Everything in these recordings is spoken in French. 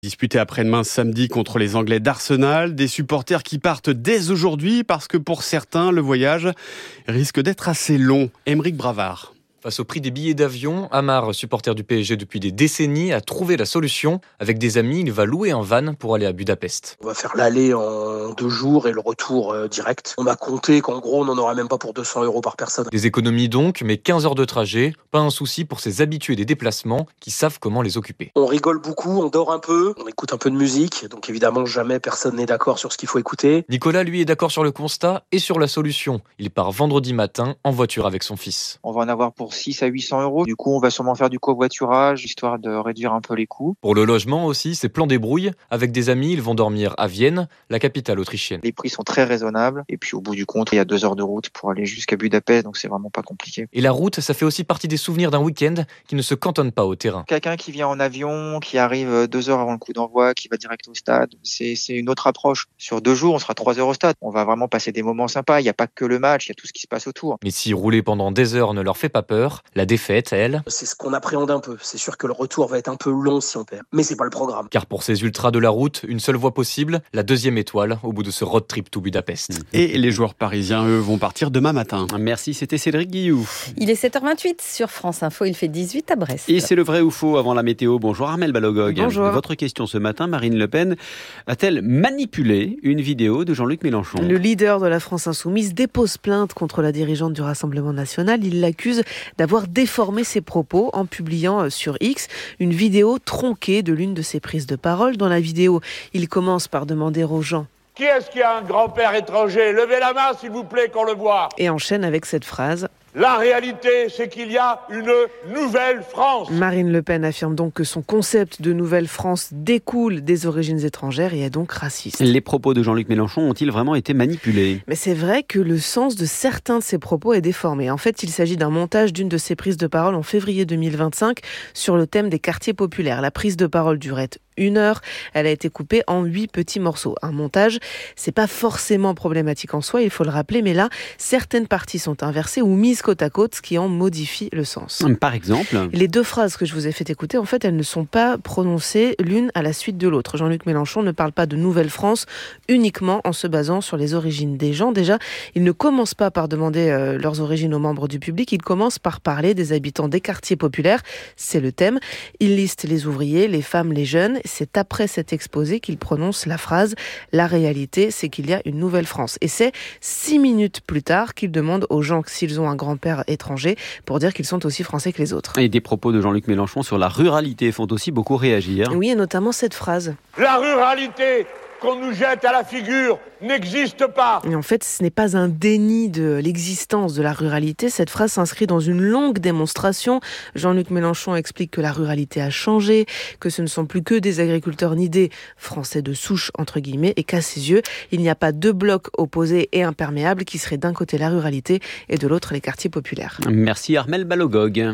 Disputé après-demain samedi contre les Anglais d'Arsenal, des supporters qui partent dès aujourd'hui parce que pour certains, le voyage risque d'être assez long. Aymeric Bravard. Face au prix des billets d'avion, Amar, supporter du PSG depuis des décennies, a trouvé la solution. Avec des amis, il va louer un van pour aller à Budapest. On va faire l'aller en 2 jours et le retour direct. On a compté qu'en gros, on n'en aura même pas pour 200 € par personne. Des économies donc, mais 15 heures de trajet. Pas un souci pour ces habitués des déplacements qui savent comment les occuper. On rigole beaucoup, on dort un peu, on écoute un peu de musique. Donc évidemment, jamais personne n'est d'accord sur ce qu'il faut écouter. Nicolas, lui, est d'accord sur le constat et sur la solution. Il part vendredi matin en voiture avec son fils. On va en avoir pour 600 à 800 €. Du coup, on va sûrement faire du covoiturage, histoire de réduire un peu les coûts. Pour le logement aussi, c'est plan débrouille. Avec des amis, ils vont dormir à Vienne, la capitale autrichienne. Les prix sont très raisonnables. Et puis, au bout du compte, il y a 2 heures de route pour aller jusqu'à Budapest. Donc, c'est vraiment pas compliqué. Et la route, ça fait aussi partie des souvenirs d'un week-end qui ne se cantonne pas au terrain. Quelqu'un qui vient en avion, qui arrive 2 heures avant le coup d'envoi, qui va direct au stade, c'est une autre approche. Sur 2 jours, on sera 3 heures au stade. On va vraiment passer des moments sympas. Il n'y a pas que le match, il y a tout ce qui se passe autour. Mais si rouler pendant des heures ne leur fait pas peur, la défaite, elle... C'est ce qu'on appréhende un peu. C'est sûr que le retour va être un peu long si on perd. Mais c'est pas le programme. Car pour ces ultras de la route, une seule voie possible, la 2e étoile au bout de ce road trip to Budapest. Et les joueurs parisiens, eux, vont partir demain matin. Merci, c'était Cédric Guilloux. Il est 7h28 sur France Info, il fait 18 à Brest. Et c'est le vrai ou faux avant la météo. Bonjour Armelle Balogog. Bonjour. Votre question ce matin, Marine Le Pen a-t-elle manipulé une vidéo de Jean-Luc Mélenchon ? Le leader de la France Insoumise dépose plainte contre la dirigeante du Rassemblement National. Il l'accuse d'avoir déformé ses propos en publiant sur X une vidéo tronquée de l'une de ses prises de parole. Dans la vidéo, il commence par demander aux gens: qui est-ce qui a un grand-père étranger ? Levez la main, s'il vous plaît, qu'on le voit. Et enchaîne avec cette phrase: la réalité, c'est qu'il y a une nouvelle France. Marine Le Pen affirme donc que son concept de nouvelle France découle des origines étrangères et est donc raciste. Les propos de Jean-Luc Mélenchon ont-ils vraiment été manipulés ? Mais c'est vrai que le sens de certains de ses propos est déformé. En fait, il s'agit d'un montage d'une de ses prises de parole en février 2025 sur le thème des quartiers populaires. La prise de parole durait 1 heure. Elle a été coupée en 8 petits morceaux. Un montage, c'est pas forcément problématique en soi, il faut le rappeler, mais là, certaines parties sont inversées ou mises côte à côte, ce qui en modifie le sens. Par exemple ? Les 2 phrases que je vous ai fait écouter, en fait, elles ne sont pas prononcées l'une à la suite de l'autre. Jean-Luc Mélenchon ne parle pas de Nouvelle France uniquement en se basant sur les origines des gens. Déjà, il ne commence pas par demander leurs origines aux membres du public, il commence par parler des habitants des quartiers populaires. C'est le thème. Il liste les ouvriers, les femmes, les jeunes. C'est après cet exposé qu'il prononce la phrase « La réalité, c'est qu'il y a une nouvelle France ». Et c'est 6 minutes plus tard qu'il demande aux gens s'ils ont un grand-père étranger pour dire qu'ils sont aussi français que les autres. Et des propos de Jean-Luc Mélenchon sur la ruralité font aussi beaucoup réagir. Oui, et notamment cette phrase. La ruralité qu'on nous jette à la figure n'existe pas. Et en fait, ce n'est pas un déni de l'existence de la ruralité. Cette phrase s'inscrit dans une longue démonstration. Jean-Luc Mélenchon explique que la ruralité a changé, que ce ne sont plus que des agriculteurs ni des Français de souche, entre guillemets, et qu'à ses yeux, il n'y a pas 2 blocs opposés et imperméables qui seraient d'un côté la ruralité et de l'autre les quartiers populaires. Merci Armelle Balogog.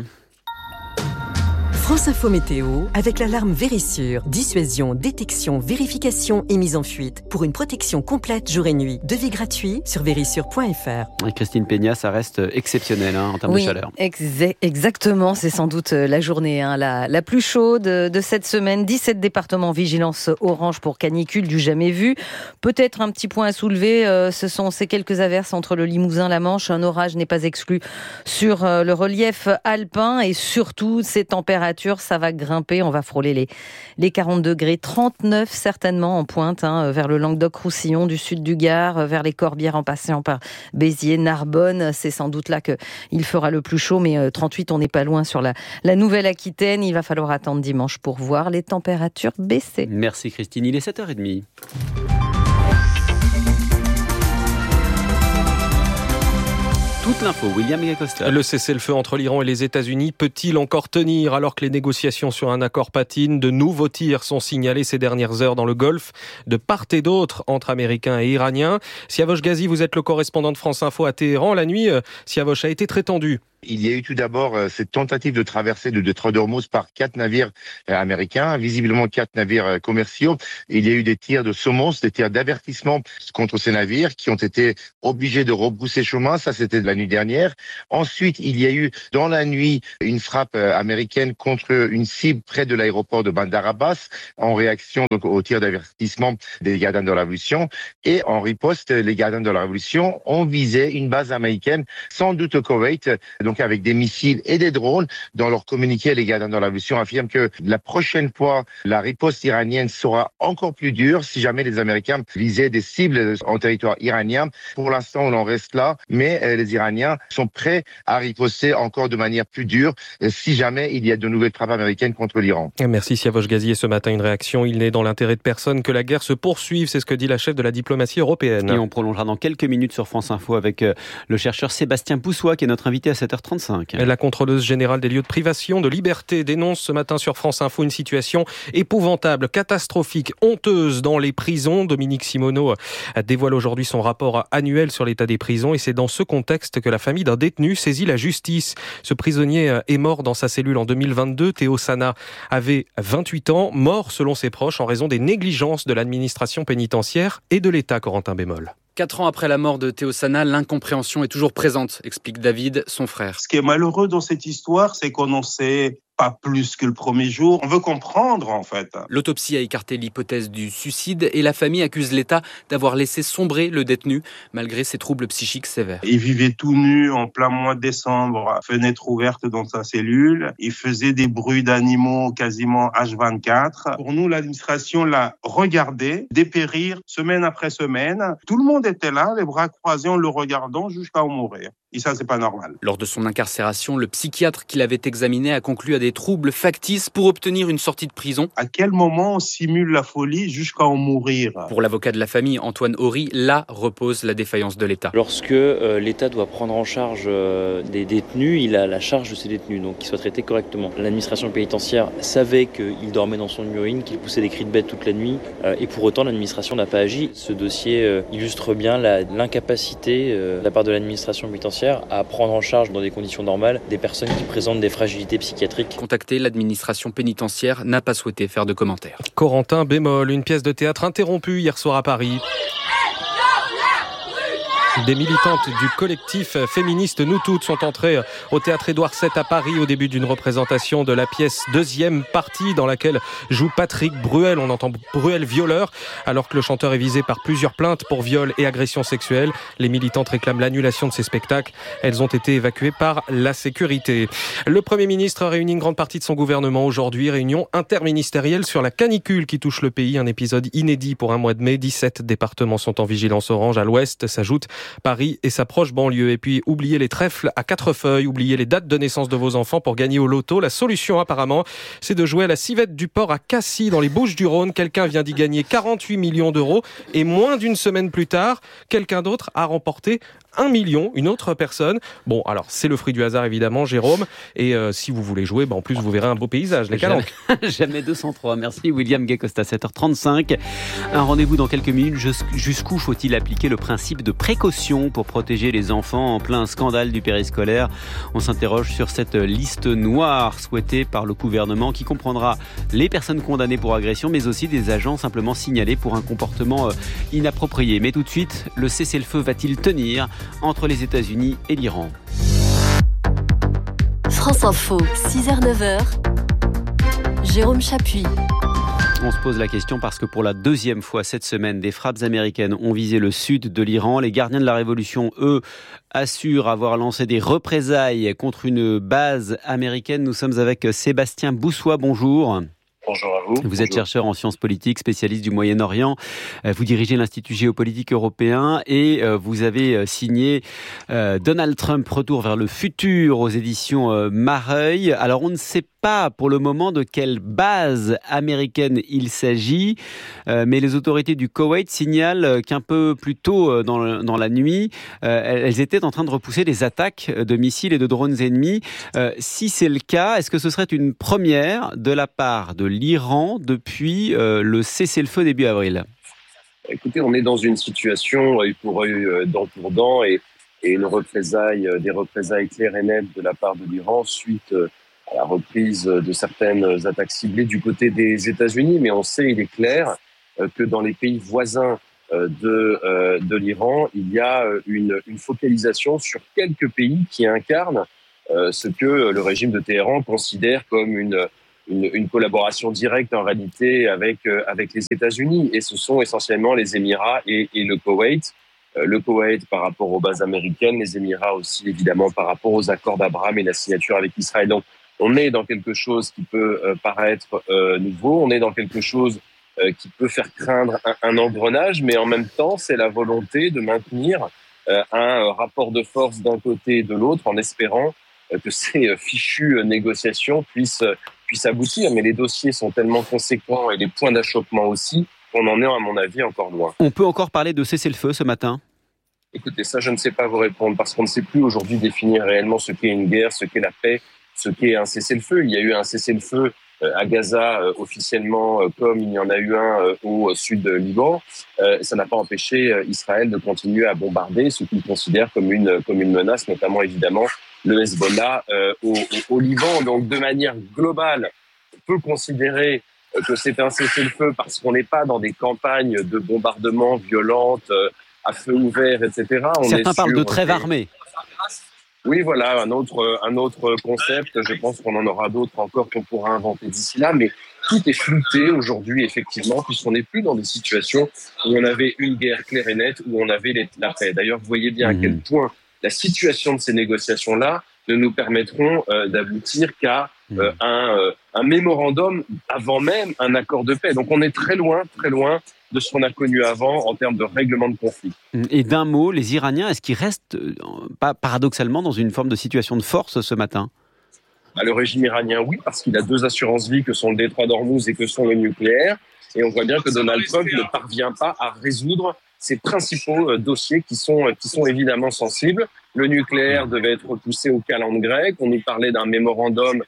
France Info Météo, avec l'alarme Vérissure. Dissuasion, détection, vérification et mise en fuite. Pour une protection complète jour et nuit. Devis gratuit sur vérissure.fr. Christine Peña, ça reste exceptionnel en termes de chaleur. Exactement, c'est sans doute la journée la plus chaude de cette semaine. 17 départements vigilance orange pour canicule du jamais vu. Peut-être un petit point à soulever, ce sont ces quelques averses entre le Limousin, la Manche. Un orage n'est pas exclu sur le relief alpin et surtout ces températures. Ça va grimper, on va frôler les 40 degrés, 39 certainement en pointe, vers le Languedoc-Roussillon, du sud du Gard, vers les Corbières en passant par Béziers, Narbonne. C'est sans doute là qu'il fera le plus chaud, mais 38, on n'est pas loin sur la Nouvelle-Aquitaine. Il va falloir attendre dimanche pour voir les températures baisser. Merci Christine, il est 7h30. Toute l'info, William Gacosta. Le cessez-le-feu entre l'Iran et les États-Unis peut-il encore tenir alors que les négociations sur un accord patinent? De nouveaux tirs sont signalés ces dernières heures dans le Golfe, de part et d'autre entre Américains et Iraniens. Siavosh Ghazi, vous êtes le correspondant de France Info à Téhéran. La nuit, Siavosh, a été très tendue. Il y a eu tout d'abord cette tentative de traversée du détroit d'Ormuz par 4 navires américains, visiblement 4 navires commerciaux. Il y a eu des tirs de SOMOS, des tirs d'avertissement contre ces navires qui ont été obligés de rebrousser chemin. Ça, c'était la nuit dernière. Ensuite, il y a eu dans la nuit une frappe américaine contre une cible près de l'aéroport de Bandar Abbas en réaction donc aux tirs d'avertissement des gardiens de la Révolution. Et en riposte, les gardiens de la Révolution ont visé une base américaine, sans doute au Koweït, donc avec des missiles et des drones. Dans leur communiqué, les gardiens de la Révolution affirment que la prochaine fois, la riposte iranienne sera encore plus dure si jamais les Américains visaient des cibles en territoire iranien. Pour l'instant, on en reste là, mais les Iraniens sont prêts à riposter encore de manière plus dure si jamais il y a de nouvelles frappes américaines contre l'Iran. Merci Siavosh Gazier. Ce matin, une réaction. Il n'est dans l'intérêt de personne que la guerre se poursuive. C'est ce que dit la chef de la diplomatie européenne. Et on prolongera dans quelques minutes sur France Info avec le chercheur Sébastien Boussois qui est notre invité à 7h35. La contrôleuse générale des lieux de privation de liberté dénonce ce matin sur France Info une situation épouvantable, catastrophique, honteuse dans les prisons. Dominique Simoneau dévoile aujourd'hui son rapport annuel sur l'état des prisons et c'est dans ce contexte que la famille d'un détenu saisit la justice. Ce prisonnier est mort dans sa cellule en 2022. Théo Sana avait 28 ans, mort selon ses proches en raison des négligences de l'administration pénitentiaire et de l'État. Corentin Bémol. 4 ans après la mort de Théo Sana, l'incompréhension est toujours présente, explique David, son frère. Ce qui est malheureux dans cette histoire, c'est qu'on n'en sait pas plus que le premier jour. On veut comprendre, en fait. L'autopsie a écarté l'hypothèse du suicide et la famille accuse l'État d'avoir laissé sombrer le détenu, malgré ses troubles psychiques sévères. Il vivait tout nu en plein mois de décembre, fenêtre ouverte dans sa cellule. Il faisait des bruits d'animaux quasiment H24. Pour nous, l'administration l'a regardé dépérir semaine après semaine. Tout le monde était là, les bras croisés en le regardant jusqu'à en mourir. Et ça, c'est pas normal. Lors de son incarcération, le psychiatre qui l'avait examiné a conclu à des troubles factices pour obtenir une sortie de prison. À quel moment on simule la folie jusqu'à en mourir ? Pour l'avocat de la famille, Antoine Horry, là repose la défaillance de l'État. Lorsque l'État doit prendre en charge des détenus, il a la charge de ces détenus, donc qu'ils soient traités correctement. L'administration pénitentiaire savait qu'il dormait dans son urine, qu'il poussait des cris de bête toute la nuit, et pour autant l'administration n'a pas agi. Ce dossier illustre bien l'incapacité de la part de l'administration pénitentiaire à prendre en charge dans des conditions normales des personnes qui présentent des fragilités psychiatriques. Contacté, l'administration pénitentiaire n'a pas souhaité faire de commentaires. Corentin Bémol, une pièce de théâtre interrompue hier soir à Paris. Des militantes du collectif féministe Nous Toutes sont entrées au théâtre Édouard VII à Paris au début d'une représentation de la pièce deuxième partie dans laquelle joue Patrick Bruel. On entend Bruel violeur alors que le chanteur est visé par plusieurs plaintes pour viol et agression sexuelle. Les militantes réclament l'annulation de ces spectacles. Elles ont été évacuées par la sécurité. Le Premier ministre réunit une grande partie de son gouvernement aujourd'hui. Réunion interministérielle sur la canicule qui touche le pays. Un épisode inédit pour un mois de mai. 17 départements sont en vigilance orange. À l'ouest s'ajoute Paris et sa proche banlieue. Et puis, oubliez les trèfles à 4 feuilles, oubliez les dates de naissance de vos enfants pour gagner au loto. La solution, apparemment, c'est de jouer à la Civette du Port à Cassis, dans les Bouches-du-Rhône. Quelqu'un vient d'y gagner 48 millions d'euros. Et moins d'une semaine plus tard, quelqu'un d'autre a remporté 1 million, une autre personne. Bon, alors, c'est le fruit du hasard, évidemment, Jérôme. Et si vous voulez jouer, en plus, vous verrez un beau paysage, les Calanques. Jamais 203. Merci, William Guécosta, 7h35. Un rendez-vous dans quelques minutes. Jusqu'où faut-il appliquer le principe de précaution pour protéger les enfants en plein scandale du périscolaire? On s'interroge sur cette liste noire souhaitée par le gouvernement qui comprendra les personnes condamnées pour agression, mais aussi des agents simplement signalés pour un comportement inapproprié. Mais tout de suite, le cessez-le-feu va-t-il tenir entre les États-Unis et l'Iran? France Info, 6h-9h, Jérôme Chapuis. On se pose la question parce que pour la deuxième fois cette semaine, des frappes américaines ont visé le sud de l'Iran. Les gardiens de la révolution, eux, assurent avoir lancé des représailles contre une base américaine. Nous sommes avec Sébastien Boussois. Bonjour. Bonjour à vous. Vous êtes chercheur en sciences politiques, spécialiste du Moyen-Orient. Vous dirigez l'Institut géopolitique européen et vous avez signé Donald Trump, Retour vers le futur aux éditions Mareuil. Alors on ne sait pas pour le moment de quelle base américaine il s'agit, mais les autorités du Koweït signalent qu'un peu plus tôt dans la nuit, elles étaient en train de repousser des attaques de missiles et de drones ennemis. Si c'est le cas, est-ce que ce serait une première de la part de l'Iran depuis le cessez-le-feu début avril? Écoutez, on est dans une situation œil pour œil, dent pour dent, et et des représailles claires et nettes de la part de l'Iran suite à la reprise de certaines attaques ciblées du côté des États-Unis. Mais on sait, il est clair, que dans les pays voisins de l'Iran, il y a une focalisation sur quelques pays qui incarnent ce que le régime de Téhéran considère comme une collaboration directe en réalité avec les États-Unis. Et ce sont essentiellement les Émirats et le Koweït. Le Koweït par rapport aux bases américaines, les Émirats aussi évidemment par rapport aux accords d'Abraham et la signature avec Israël. Donc on est dans quelque chose qui peut paraître nouveau, on est dans quelque chose qui peut faire craindre un engrenage, mais en même temps, c'est la volonté de maintenir un rapport de force d'un côté et de l'autre en espérant que ces fichues négociations puissent aboutir. Mais les dossiers sont tellement conséquents et les points d'achoppement aussi qu'on en est, à mon avis, encore loin. On peut encore parler de cessez-le-feu ce matin ? Écoutez, ça, je ne sais pas vous répondre parce qu'on ne sait plus aujourd'hui définir réellement ce qu'est une guerre, ce qu'est la paix, ce qu'est un cessez-le-feu. Il y a eu un cessez-le-feu à Gaza officiellement, comme il y en a eu un au sud de Liban. Ça n'a pas empêché Israël de continuer à bombarder ce qu'il considère comme une menace, notamment évidemment le Hezbollah au Liban. Donc de manière globale, on peut considérer que c'est un cessez-le-feu parce qu'on n'est pas dans des campagnes de bombardement violentes à feu ouvert, etc. Certains parlent de trêve armée. Oui, voilà, un autre concept. Je pense qu'on en aura d'autres encore qu'on pourra inventer d'ici là. Mais tout est flouté aujourd'hui, effectivement, puisqu'on n'est plus dans des situations où on avait une guerre claire et nette, où on avait la paix. D'ailleurs, vous voyez bien à quel point la situation de ces négociations-là ne nous permettront d'aboutir qu'à un mémorandum avant même un accord de paix. Donc on est très loin de ce qu'on a connu avant en termes de règlement de conflit. Et d'un mot, les Iraniens, est-ce qu'ils restent, pas paradoxalement, dans une forme de situation de force ce matin ? Le régime iranien, oui, parce qu'il a deux assurances-vie que sont le détroit d'Ormuz et que sont le nucléaire. Et on voit bien que Donald Trump ne parvient pas à résoudre ces principaux dossiers qui sont évidemment sensibles. Le nucléaire devait être repoussé au calende grec. On nous parlait d'un mémorandum,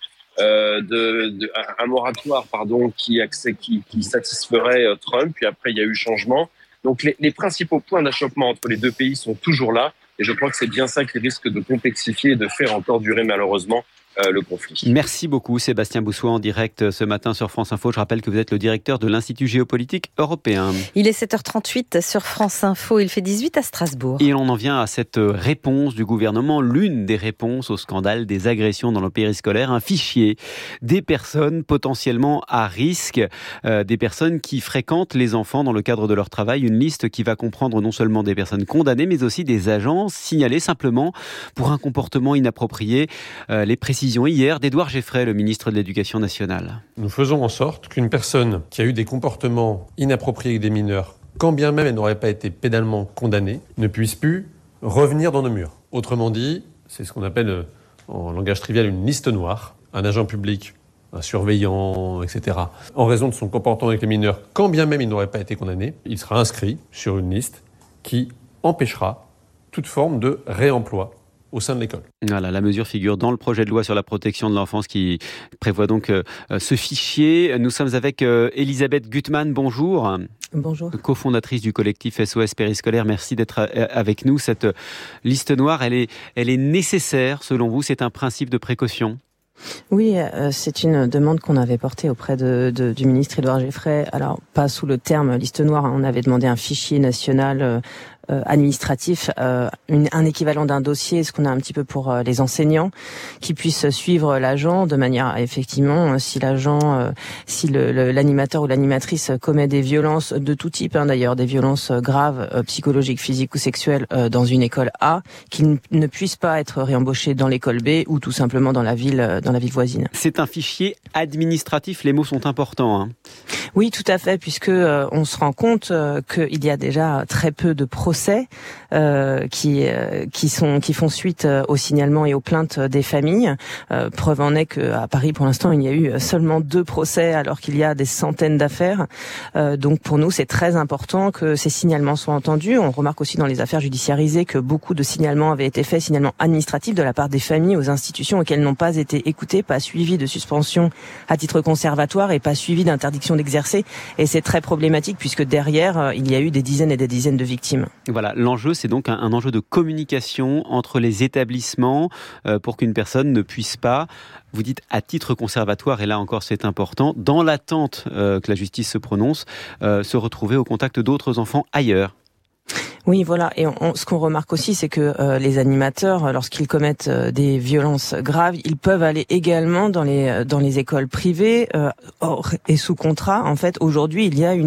un moratoire, qui satisferait Trump. Puis après, il y a eu changement. Donc les principaux points d'achoppement entre les deux pays sont toujours là. Et je crois que c'est bien ça qui risque de complexifier et de faire encore durer malheureusement le conflit. Merci beaucoup Sébastien Boussois en direct ce matin sur France Info. Je rappelle que vous êtes le directeur de l'Institut géopolitique européen. Il est 7h38 sur France Info, il fait 18 à Strasbourg. Et on en vient à cette réponse du gouvernement, l'une des réponses au scandale des agressions dans le périscolaire, un fichier des personnes potentiellement à risque, des personnes qui fréquentent les enfants dans le cadre de leur travail, une liste qui va comprendre non seulement des personnes condamnées mais aussi des agents signalés simplement pour un comportement inapproprié. Les précisions hier d'Édouard Geffray, le ministre de l'Éducation nationale. Nous faisons en sorte qu'une personne qui a eu des comportements inappropriés avec des mineurs, quand bien même elle n'aurait pas été pénalement condamnée, ne puisse plus revenir dans nos murs. Autrement dit, c'est ce qu'on appelle en langage trivial une liste noire. Un agent public, un surveillant, etc. En raison de son comportement avec les mineurs, quand bien même il n'aurait pas été condamné, il sera inscrit sur une liste qui empêchera toute forme de réemploi au sein de l'école. Voilà, la mesure figure dans le projet de loi sur la protection de l'enfance qui prévoit donc ce fichier. Nous sommes avec Elisabeth Gutmann, bonjour. Bonjour. Cofondatrice du collectif SOS Périscolaire, merci d'être avec nous. Cette liste noire, elle est nécessaire selon vous, c'est un principe de précaution ? Oui, c'est une demande qu'on avait portée auprès du ministre Édouard Geffray. Alors, pas sous le terme liste noire, on avait demandé un fichier national administratif, un équivalent d'un dossier, ce qu'on a un petit peu pour les enseignants, qui puissent suivre l'agent de manière effectivement, si l'agent, si l'animateur ou l'animatrice commet des violences de tout type, d'ailleurs des violences graves, psychologiques, physiques ou sexuelles dans une école A, qu'il ne puisse pas être réembauché dans l'école B ou tout simplement dans la ville voisine. C'est un fichier administratif, les mots sont importants. Oui, tout à fait, puisque on se rend compte qu'il y a déjà très peu de procès qui font suite au signalement et aux plaintes des familles. Preuve en est qu'à Paris, pour l'instant, il y a eu seulement 2 procès alors qu'il y a des centaines d'affaires. Donc pour nous, c'est très important que ces signalements soient entendus. On remarque aussi dans les affaires judiciarisées que beaucoup de signalements avaient été faits, signalements administratifs de la part des familles aux institutions auxquelles n'ont pas été écoutées, pas suivis de suspension à titre conservatoire et pas suivis d'interdiction d'exercer. Et c'est très problématique puisque derrière, il y a eu des dizaines et des dizaines de victimes. Voilà, l'enjeu, c'est donc un enjeu de communication entre les établissements pour qu'une personne ne puisse pas, vous dites à titre conservatoire, et là encore c'est important, dans l'attente que la justice se prononce, se retrouver au contact d'autres enfants ailleurs. Oui, voilà. Et ce qu'on remarque aussi, c'est que les animateurs, lorsqu'ils commettent des violences graves, ils peuvent aller également dans les écoles privées hors et sous contrat. En fait, aujourd'hui, il y a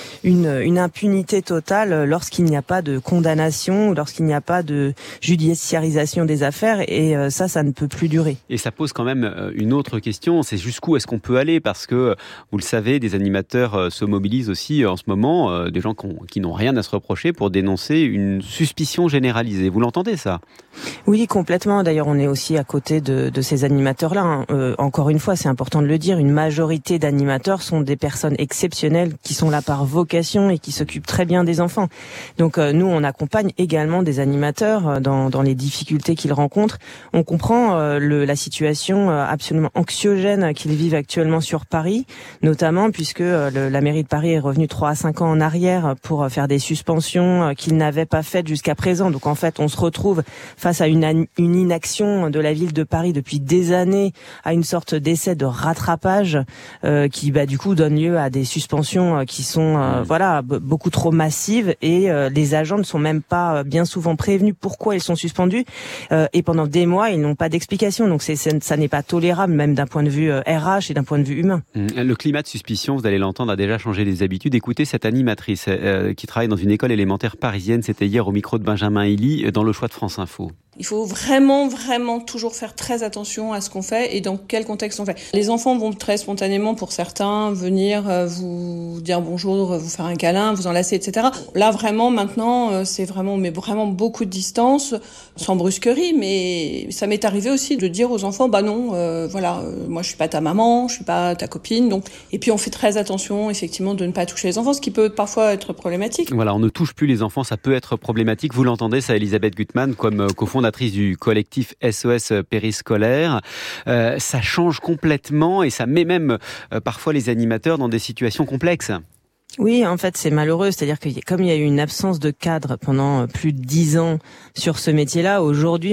une impunité totale lorsqu'il n'y a pas de condamnation, lorsqu'il n'y a pas de judiciarisation des affaires. Et ça ne peut plus durer. Et ça pose quand même une autre question, c'est jusqu'où est-ce qu'on peut aller ? Parce que, vous le savez, des animateurs se mobilisent aussi en ce moment, des gens qui n'ont rien à se reprocher pour dénoncer une suspicion généralisée. Vous l'entendez, ça ? Oui, complètement. D'ailleurs, on est aussi à côté de ces animateurs-là. Encore une fois, c'est important de le dire, une majorité d'animateurs sont des personnes exceptionnelles qui sont là par vocation et qui s'occupent très bien des enfants. Donc nous, on accompagne également des animateurs dans les difficultés qu'ils rencontrent. On comprend la situation absolument anxiogène qu'ils vivent actuellement sur Paris, notamment puisque la mairie de Paris est revenue 3 à 5 ans en arrière pour faire des suspensions qu'ils n'avaient pas faites jusqu'à présent. Donc en fait, on se retrouve face à une inaction de la ville de Paris depuis des années, à une sorte d'essai de rattrapage qui du coup donne lieu à des suspensions qui sont beaucoup trop massives, et les agents ne sont même pas bien souvent prévenus pourquoi ils sont suspendus, et pendant des mois ils n'ont pas d'explication. Donc ça n'est pas tolérable, même d'un point de vue RH et d'un point de vue humain. Le climat de suspicion, vous allez l'entendre, a déjà changé les habitudes. Écoutez cette animatrice qui travaille dans une école élémentaire parisienne, c'était hier au micro de Benjamin Hilly dans le choix de France Info. Il faut vraiment toujours faire très attention à ce qu'on fait et dans quel contexte on fait. Les enfants vont très spontanément, pour certains, venir vous dire bonjour, vous faire un câlin, vous enlacer, etc. Là, vraiment, maintenant, c'est vraiment beaucoup de distance, sans brusquerie, mais ça m'est arrivé aussi de dire aux enfants, moi je suis pas ta maman, je suis pas ta copine, donc. Et puis on fait très attention, effectivement, de ne pas toucher les enfants, ce qui peut parfois être problématique. Voilà, on ne touche plus les enfants, ça peut être problématique. Vous l'entendez, ça, Elisabeth Gutmann, comme cofondatrice du collectif SOS Périscolaire. Ça change complètement et ça met même parfois les animateurs dans des situations complexes. Oui, en fait, c'est malheureux. C'est-à-dire que comme il y a eu une absence de cadre pendant plus de 10 ans sur ce métier-là, aujourd'hui,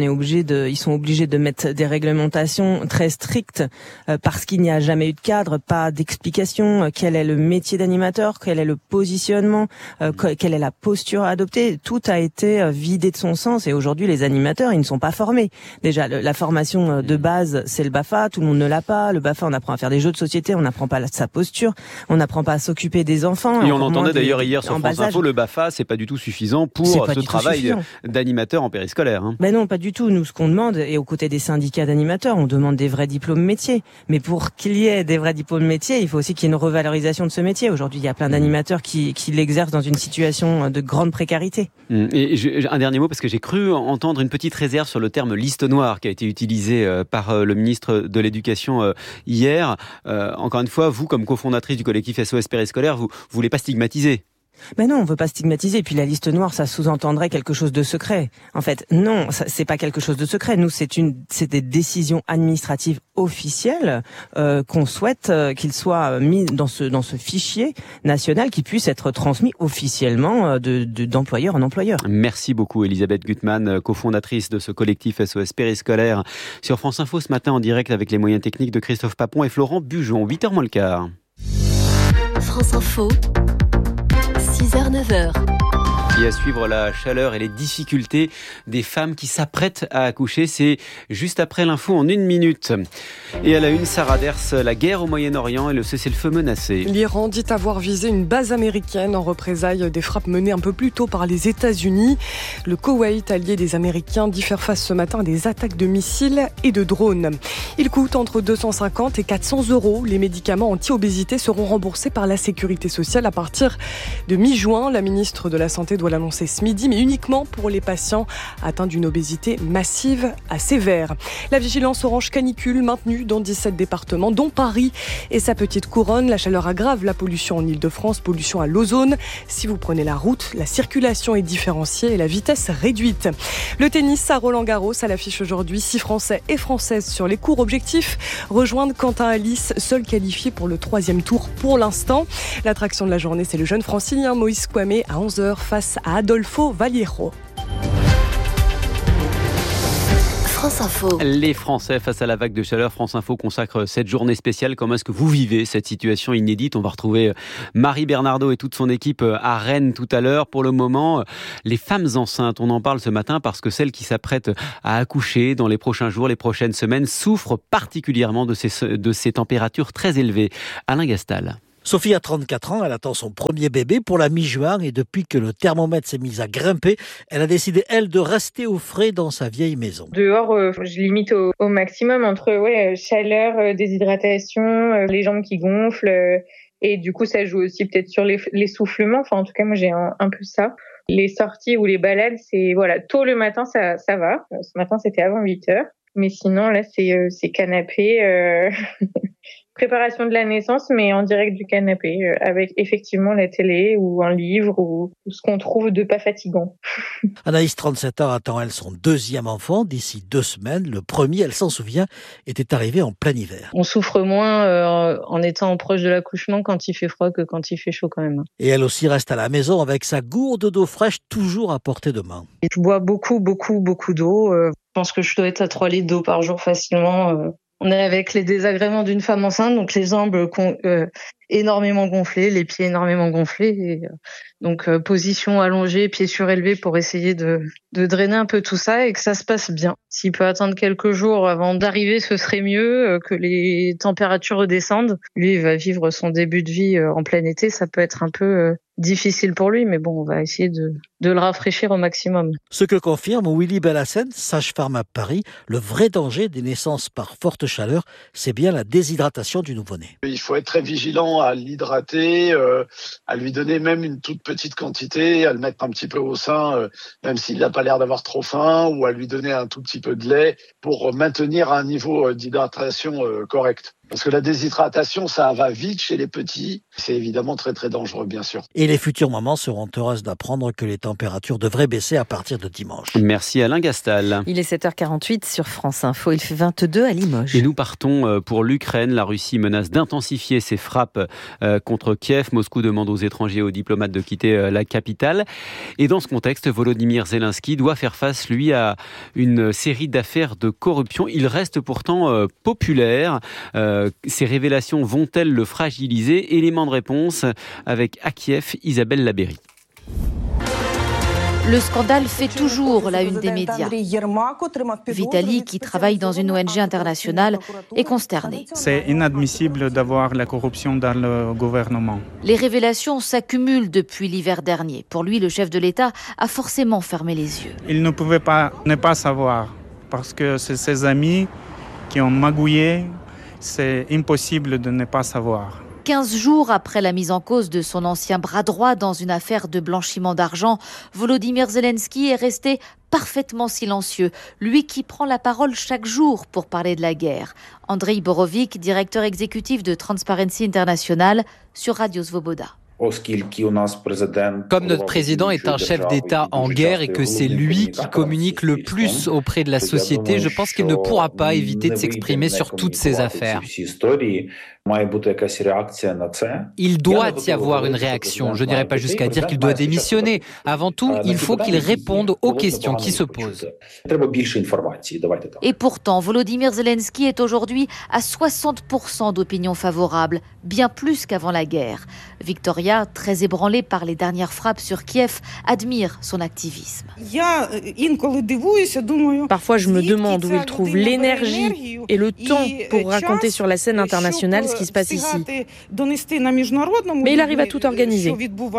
ils sont obligés de mettre des réglementations très strictes parce qu'il n'y a jamais eu de cadre, pas d'explication. Quel est le métier d'animateur ? Quel est le positionnement ? Quelle est la posture à adopter ? Tout a été vidé de son sens et aujourd'hui, les animateurs, ils ne sont pas formés. Déjà, la formation de base, c'est le BAFA. Tout le monde ne l'a pas. Le BAFA, on apprend à faire des jeux de société, on n'apprend pas sa posture, on n'apprend pas à s'occuper des enfants. Et on l'entendait d'ailleurs hier sur France Info, le BAFA, c'est pas du tout suffisant pour ce travail d'animateur en périscolaire. Ben non, pas du tout. Nous, ce qu'on demande, et aux côtés des syndicats d'animateurs, on demande des vrais diplômes métiers. Mais pour qu'il y ait des vrais diplômes métiers, il faut aussi qu'il y ait une revalorisation de ce métier. Aujourd'hui, il y a plein d'animateurs qui l'exercent dans une situation de grande précarité. Et un dernier mot, parce que j'ai cru entendre une petite réserve sur le terme liste noire qui a été utilisé par le ministre de l'Éducation hier. Encore une fois, vous, comme cofondatrice du collectif SOS Périscolaire, vous voulez pas stigmatiser. Ben non, on veut pas stigmatiser. Puis la liste noire, ça sous-entendrait quelque chose de secret. En fait, non, c'est pas quelque chose de secret. Nous, c'est des décisions administratives officielles qu'on souhaite qu'ils soient mis dans ce fichier national qui puisse être transmis officiellement d'employeur en employeur. Merci beaucoup, Elisabeth Gutmann, cofondatrice de ce collectif SOS Périscolaire. Sur France Info ce matin en direct avec les moyens techniques de Christophe Papon et Florent Bujon. 8h moins le quart. France Info. 6h, 9h. Et à suivre la chaleur et les difficultés des femmes qui s'apprêtent à accoucher. C'est juste après l'info en 1 minute. Et à la une, Sarah Ders, la guerre au Moyen-Orient et le cessez-le-feu menacé. L'Iran dit avoir visé une base américaine en représailles des frappes menées un peu plus tôt par les États-Unis. Le Koweït, allié des Américains, dit faire face ce matin à des attaques de missiles et de drones. Il coûte entre 250 et 400 €. Les médicaments anti-obésité seront remboursés par la Sécurité sociale à partir de mi-juin. La ministre de la Santé doit l'annoncer ce midi, mais uniquement pour les patients atteints d'une obésité massive à sévère. La vigilance orange canicule maintenue dans 17 départements, dont Paris et sa petite couronne. La chaleur aggrave la pollution en Ile-de-France, pollution à l'ozone. Si vous prenez la route, la circulation est différenciée et la vitesse réduite. Le tennis à Roland-Garros, à l'affiche aujourd'hui, 6 Français et Françaises sur les cours. Objectif, rejoindre Quentin Alice, seul qualifié pour le 3e tour pour l'instant. L'attraction de la journée, c'est le jeune francilien Moïse Kouamé à 11h face face à Adolfo Vallejo. France Info. Les Français face à la vague de chaleur, France Info consacre cette journée spéciale. Comment est-ce que vous vivez cette situation inédite ? On va retrouver Marie Bernardo et toute son équipe à Rennes tout à l'heure. Pour le moment, les femmes enceintes, on en parle ce matin parce que celles qui s'apprêtent à accoucher dans les prochains jours, les prochaines semaines, souffrent particulièrement de ces températures très élevées. Alain Gastal. Sophie a 34 ans, elle attend son premier bébé pour la mi-juin et depuis que le thermomètre s'est mis à grimper, elle a décidé, elle, de rester au frais dans sa vieille maison. Dehors, je limite au maximum entre chaleur, déshydratation, les jambes qui gonflent et du coup ça joue aussi peut-être sur l'essoufflement. Enfin en tout cas moi j'ai un peu ça. Les sorties ou les balades, c'est tôt le matin ça va. Ce matin c'était avant 8h. Mais sinon là c'est canapé préparation de la naissance, mais en direct du canapé, avec effectivement la télé ou un livre ou ce qu'on trouve de pas fatigant. Anaïs, 37 ans, attend elle son deuxième enfant d'ici 2 semaines. Le premier, elle s'en souvient, était arrivé en plein hiver. On souffre moins en étant proche de l'accouchement quand il fait froid que quand il fait chaud quand même. Et elle aussi reste à la maison avec sa gourde d'eau fraîche toujours à portée de main. Je bois beaucoup d'eau. Je pense que je dois être à 3 litres d'eau par jour facilement. On est avec les désagréments d'une femme enceinte, donc les jambes énormément gonflées, les pieds énormément gonflés. Et, donc position allongée, pieds surélevés pour essayer de drainer un peu tout ça et que ça se passe bien. S'il peut attendre quelques jours avant d'arriver, ce serait mieux, que les températures redescendent. Lui, il va vivre son début de vie en plein été, ça peut être un peu difficile pour lui, mais bon, on va essayer de le rafraîchir au maximum. Ce que confirme Willy Bellassène, sage-femme à Paris, le vrai danger des naissances par forte chaleur, c'est bien la déshydratation du nouveau-né. Il faut être très vigilant à l'hydrater, à lui donner même une toute petite quantité, à le mettre un petit peu au sein, même s'il n'a pas l'air d'avoir trop faim, ou à lui donner un tout petit peu de lait pour maintenir un niveau d'hydratation correct. Parce que la déshydratation, ça va vite chez les petits. C'est évidemment très très dangereux, bien sûr. Et les futures mamans seront heureuses d'apprendre que les températures devraient baisser à partir de dimanche. Merci Alain Gastal. Il est 7h48 sur France Info. Il fait 22 à Limoges. Et nous partons pour l'Ukraine. La Russie menace d'intensifier ses frappes contre Kiev. Moscou demande aux étrangers et aux diplomates de quitter la capitale. Et dans ce contexte, Volodymyr Zelensky doit faire face, lui, à une série d'affaires de corruption. Il reste pourtant populaire. Ces révélations vont-elles le fragiliser ? Élément de réponse avec à Kiev, Isabelle Labéry. Le scandale fait toujours la une des médias. Vitali, qui travaille dans une ONG internationale, est consterné. C'est inadmissible d'avoir la corruption dans le gouvernement. Les révélations s'accumulent depuis l'hiver dernier. Pour lui, le chef de l'État a forcément fermé les yeux. Il ne pouvait pas ne pas savoir, parce que c'est ses amis qui ont magouillé. C'est impossible de ne pas savoir. 15 jours après la mise en cause de son ancien bras droit dans une affaire de blanchiment d'argent, Volodymyr Zelensky est resté parfaitement silencieux, lui qui prend la parole chaque jour pour parler de la guerre. Andrei Borovic, directeur exécutif de Transparency International, sur Radio Svoboda. Comme notre président est un chef d'État en guerre et que c'est lui qui communique le plus auprès de la société, je pense qu'il ne pourra pas éviter de s'exprimer sur toutes ces affaires. Il doit y avoir une réaction. Je n'irai pas jusqu'à dire qu'il doit démissionner. Avant tout, il faut qu'il réponde aux questions qui se posent. Et pourtant, Volodymyr Zelensky est aujourd'hui à 60% d'opinion favorable, bien plus qu'avant la guerre. Victoria, très ébranlée par les dernières frappes sur Kiev, admire son activisme. Parfois, je me demande où il trouve l'énergie et le temps pour raconter sur la scène internationale ce qui se passe ici. Mais il arrive à tout organiser.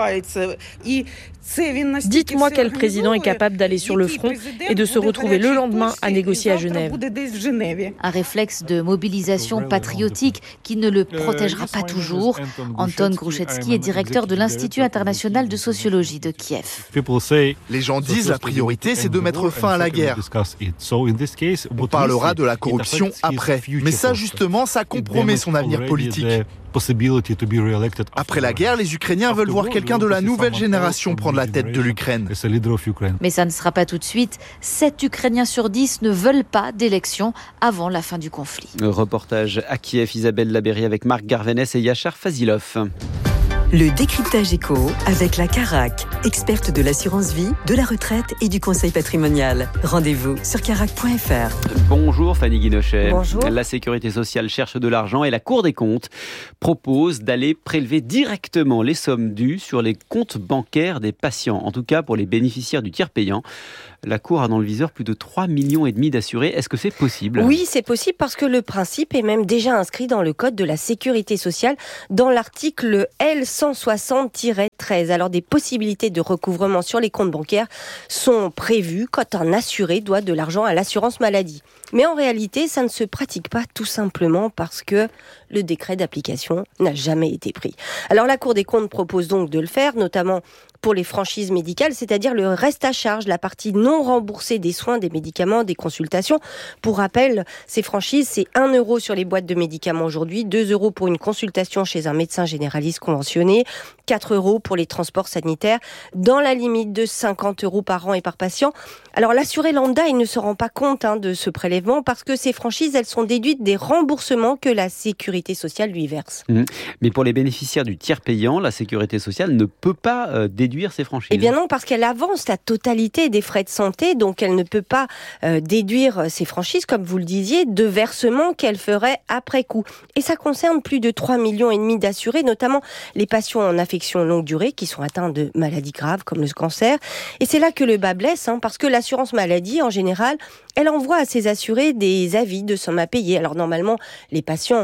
Dites-moi quel président est capable d'aller sur le front et de se retrouver le lendemain à négocier à Genève. Un réflexe de mobilisation patriotique qui ne le protégera pas toujours. Anton Gruszecki est directeur de l'Institut international de sociologie de Kiev. Les gens disent la priorité, c'est de mettre fin à la guerre. On parlera de la corruption après. Mais ça, justement, ça compromet son avenir politique. Après la guerre, les Ukrainiens veulent voir quelqu'un de la nouvelle génération prendre la tête de l'Ukraine. Mais ça ne sera pas tout de suite. 7 Ukrainiens sur 10 ne veulent pas d'élection avant la fin du conflit. Reportage à Kiev, Isabelle Labéry avec Marc Garvenès et Yachar Fazilov. Le décryptage éco avec la Carac, experte de l'assurance vie, de la retraite et du conseil patrimonial. Rendez-vous sur carac.fr. Bonjour Fanny Guinochet. Bonjour. La Sécurité sociale cherche de l'argent et la Cour des comptes propose d'aller prélever directement les sommes dues sur les comptes bancaires des patients, en tout cas pour les bénéficiaires du tiers payant. La Cour a dans le viseur plus de 3,5 millions d'assurés. Est-ce que c'est possible ? Oui, c'est possible parce que le principe est même déjà inscrit dans le Code de la Sécurité sociale, dans l'article L160-13. Alors, des possibilités de recouvrement sur les comptes bancaires sont prévues quand un assuré doit de l'argent à l'assurance maladie. Mais en réalité, ça ne se pratique pas tout simplement parce que le décret d'application n'a jamais été pris. Alors, la Cour des comptes propose donc de le faire, notamment pour les franchises médicales, c'est-à-dire le reste à charge, la partie non remboursée des soins, des médicaments, des consultations. Pour rappel, ces franchises, c'est 1 € sur les boîtes de médicaments aujourd'hui, 2 € pour une consultation chez un médecin généraliste conventionné, 4 € pour les transports sanitaires, dans la limite de 50 € par an et par patient. Alors l'assuré lambda, il ne se rend pas compte de ce prélèvement parce que ces franchises, elles sont déduites des remboursements que la Sécurité sociale lui verse. Mais pour les bénéficiaires du tiers payant, la Sécurité sociale ne peut pas déduire ces franchises. Eh bien non, parce qu'elle avance la totalité des frais de santé, donc elle ne peut pas déduire ces franchises, comme vous le disiez, de versements qu'elle ferait après coup. Et ça concerne plus de 3,5 millions d'assurés, notamment les patients en affection longue durée qui sont atteints de maladies graves comme le cancer. Et c'est là que le bas blesse, parce que l'assurance maladie, en général, elle envoie à ses assurés des avis de sommes à payer. Alors normalement, les patients,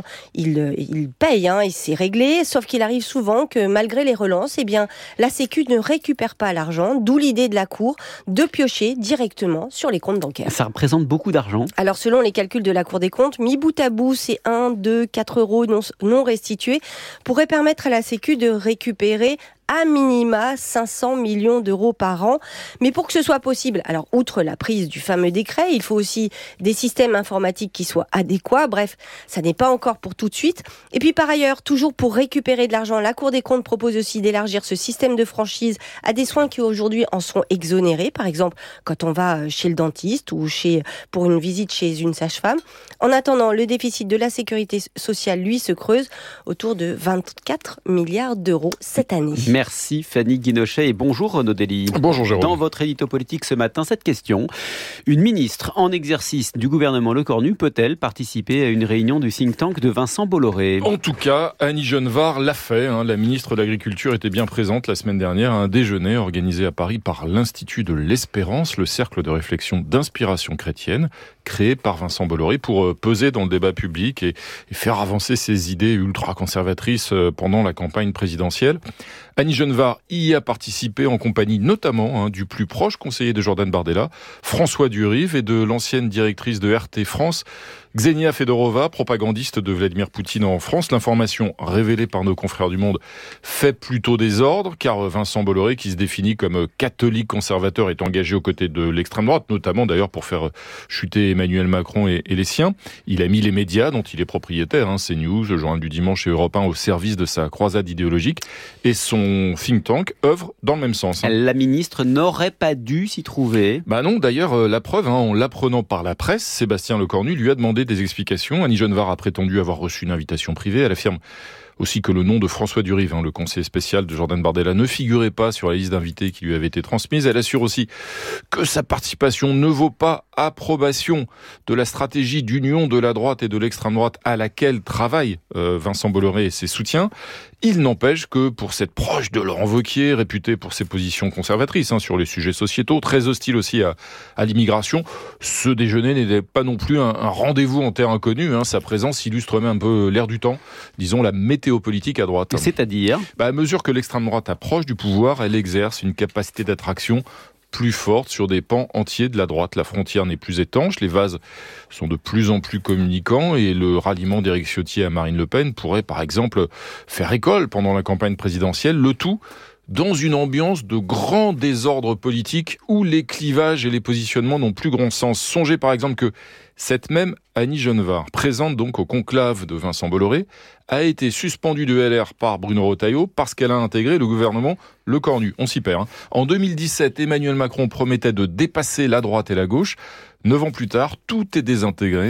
ils payent, et c'est réglé, sauf qu'il arrive souvent que malgré les relances, eh bien, la Sécu ne récupère pas l'argent, d'où l'idée de la Cour de piocher directement sur les comptes bancaires. Ça représente beaucoup d'argent. Alors selon les calculs de la Cour des comptes, mis bout à bout, c'est 1, 2, 4 € non restitués pourraient permettre à la Sécu de récupérer à minima 500 millions d'euros par an. Mais pour que ce soit possible, alors outre la prise du fameux décret, il faut aussi des systèmes informatiques qui soient adéquats. Bref, ça n'est pas encore pour tout de suite. Et puis par ailleurs, toujours pour récupérer de l'argent, la Cour des comptes propose aussi d'élargir ce système de franchise à des soins qui aujourd'hui en sont exonérés. Par exemple, quand on va chez le dentiste ou pour une visite chez une sage-femme. En attendant, le déficit de la Sécurité sociale, lui, se creuse autour de 24 milliards d'euros cette année. Merci Fanny Guinochet et bonjour Renaud Dely. Bonjour Jérôme. Dans votre édito politique ce matin, cette question. Une ministre en exercice du gouvernement Lecornu peut-elle participer à une réunion du think tank de Vincent Bolloré ? En tout cas, Annie Genevard l'a fait. La ministre de l'Agriculture était bien présente la semaine dernière à un déjeuner organisé à Paris par l'Institut de l'Espérance, le cercle de réflexion d'inspiration chrétienne, créé par Vincent Bolloré pour peser dans le débat public et faire avancer ses idées ultra-conservatrices pendant la campagne présidentielle. Annie Genevard y a participé en compagnie notamment du plus proche conseiller de Jordan Bardella, François Durive, et de l'ancienne directrice de RT France, Ksenia Fedorova, propagandiste de Vladimir Poutine en France. L'information révélée par nos confrères du Monde fait plutôt désordre, car Vincent Bolloré, qui se définit comme catholique conservateur, est engagé aux côtés de l'extrême droite, notamment d'ailleurs pour faire chuter Emmanuel Macron et les siens. Il a mis les médias dont il est propriétaire, CNews, le Journal du Dimanche et Europe 1, au service de sa croisade idéologique, et son think tank œuvre dans le même sens. La ministre n'aurait pas dû s'y trouver. Non, d'ailleurs, la preuve, en l'apprenant par la presse, Sébastien Lecornu lui a demandé des explications. Annie Genevard a prétendu avoir reçu une invitation privée. Elle affirme aussi que le nom de François Durive, le conseiller spécial de Jordan Bardella, ne figurait pas sur la liste d'invités qui lui avait été transmise. Elle assure aussi que sa participation ne vaut pas approbation de la stratégie d'union de la droite et de l'extrême droite à laquelle travaille Vincent Bolloré et ses soutiens. Il n'empêche que pour cette proche de Laurent Wauquiez, réputé pour ses positions conservatrices sur les sujets sociétaux, très hostile aussi à l'immigration, ce déjeuner n'était pas non plus un rendez-vous en terre inconnue. Sa présence illustre même un peu l'air du temps, disons la météo politique à droite. C'est-à-dire à mesure que l'extrême droite approche du pouvoir, elle exerce une capacité d'attraction plus forte sur des pans entiers de la droite. La frontière n'est plus étanche, les vases sont de plus en plus communicants et le ralliement d'Éric Ciotti à Marine Le Pen pourrait par exemple faire école pendant la campagne présidentielle, le tout dans une ambiance de grand désordre politique où les clivages et les positionnements n'ont plus grand sens. Songez par exemple que cette même Annie Genevard, présente donc au conclave de Vincent Bolloré, a été suspendue de LR par Bruno Retailleau parce qu'elle a intégré le gouvernement Lecornu. On s'y perd. En 2017, Emmanuel Macron promettait de dépasser la droite et la gauche. 9 ans plus tard, tout est désintégré.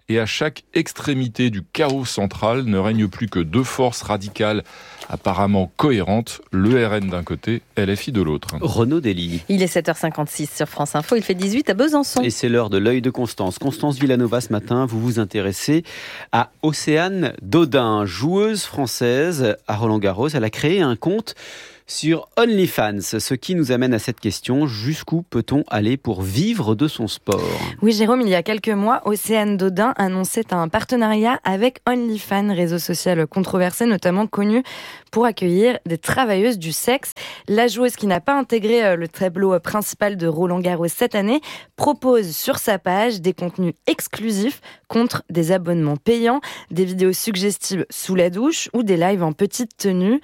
Et à chaque extrémité du chaos central ne règne plus que deux forces radicales apparemment cohérentes, le RN d'un côté, LFI de l'autre. Renaud Dely. Il est 7h56 sur France Info, il fait 18 à Besançon. Et c'est l'heure de l'œil de Constance. Constance Villanova, ce matin, vous vous intéressez à Océane Dodin, joueuse française à Roland-Garros. Elle a créé un compte sur OnlyFans, ce qui nous amène à cette question, jusqu'où peut-on aller pour vivre de son sport ? Oui Jérôme, il y a quelques mois, Océane Dodin annonçait un partenariat avec OnlyFans, réseau social controversé, notamment connu pour accueillir des travailleuses du sexe. La joueuse, qui n'a pas intégré le tableau principal de Roland-Garros cette année, propose sur sa page des contenus exclusifs contre des abonnements payants, des vidéos suggestives sous la douche ou des lives en petite tenue.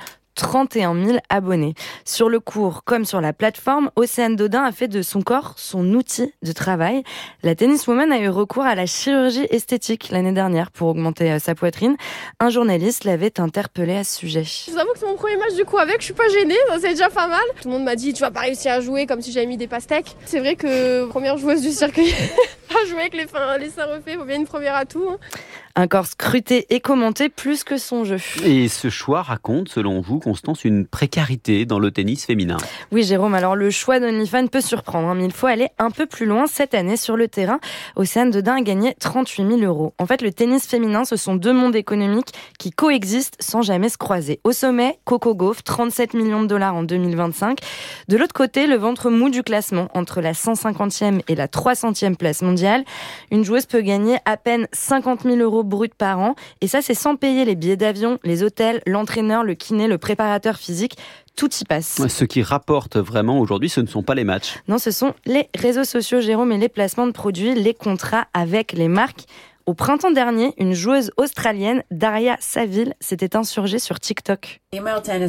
31 000 abonnés. Sur le cours comme sur la plateforme, Océane Dodin a fait de son corps son outil de travail. La tenniswoman a eu recours à la chirurgie esthétique l'année dernière pour augmenter sa poitrine. Un journaliste l'avait interpellée à ce sujet. Je vous avoue que c'est mon premier match du coup avec, je suis pas gênée, c'est déjà pas mal. Tout le monde m'a dit tu vas pas réussir à jouer comme si j'avais mis des pastèques. C'est vrai que première joueuse du circuit à jouer avec les seins refaits, faut bien une première atout. Un corps scruté et commenté plus que son jeu. Et ce choix raconte, selon vous, Constance, une précarité dans le tennis féminin. Oui, Jérôme, alors le choix d'OnlyFans peut surprendre, mais il faut aller un peu plus loin. Cette année, sur le terrain, Océane Dodin a gagné 38 000 €. En fait, le tennis féminin, ce sont deux mondes économiques qui coexistent sans jamais se croiser. Au sommet, Coco Gauff, 37 millions de $ en 2025. De l'autre côté, le ventre mou du classement, entre la 150e et la 300e place mondiale. Une joueuse peut gagner à peine 50 000 € brut par an, et ça c'est sans payer les billets d'avion, les hôtels, l'entraîneur, le kiné, le préparateur physique, tout y passe. Ce qui rapporte vraiment aujourd'hui, ce ne sont pas les matchs. Non, ce sont les réseaux sociaux, Jérôme, et les placements de produits, les contrats avec les marques. Au printemps dernier, une joueuse australienne, Daria Saville, s'était insurgée sur TikTok. Les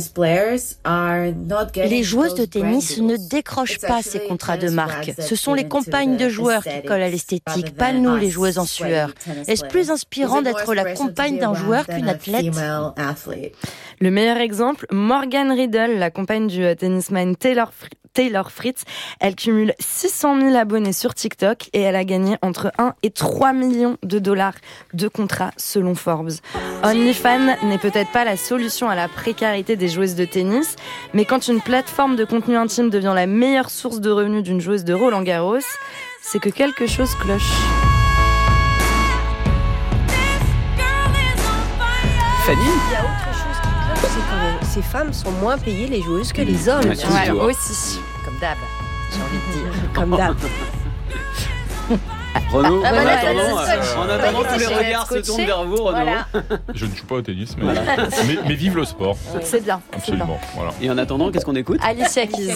joueuses de tennis ne décrochent pas ces contrats de marque. Ce sont les compagnes de joueurs qui collent à l'esthétique, pas nous les joueuses en sueur. Est-ce plus inspirant d'être la compagne d'un joueur qu'une athlète ? Le meilleur exemple, Morgan Riddle, la compagne du tennisman Taylor Fritz. Elle cumule 600 000 abonnés sur TikTok et elle a gagné entre 1 et 3 millions de dollars de contrats selon Forbes. OnlyFans n'est peut-être pas la solution à la précarité des joueuses de tennis, mais quand une plateforme de contenu intime devient la meilleure source de revenus d'une joueuse de Roland-Garros, c'est que quelque chose cloche. Fanny ? Il y a autre chose qui cloche, c'est que ces femmes sont moins payées les joueuses que les hommes. Ouais, aussi. Comme d'hab, j'ai envie de dire. Comme d'hab. Renaud, en attendant que les regards se tournent vers vous, Renaud. Voilà. Je ne joue pas au tennis, mais vive le sport. C'est bien. Absolument. Voilà. Et en attendant, qu'est-ce qu'on écoute ? Alicia Keys.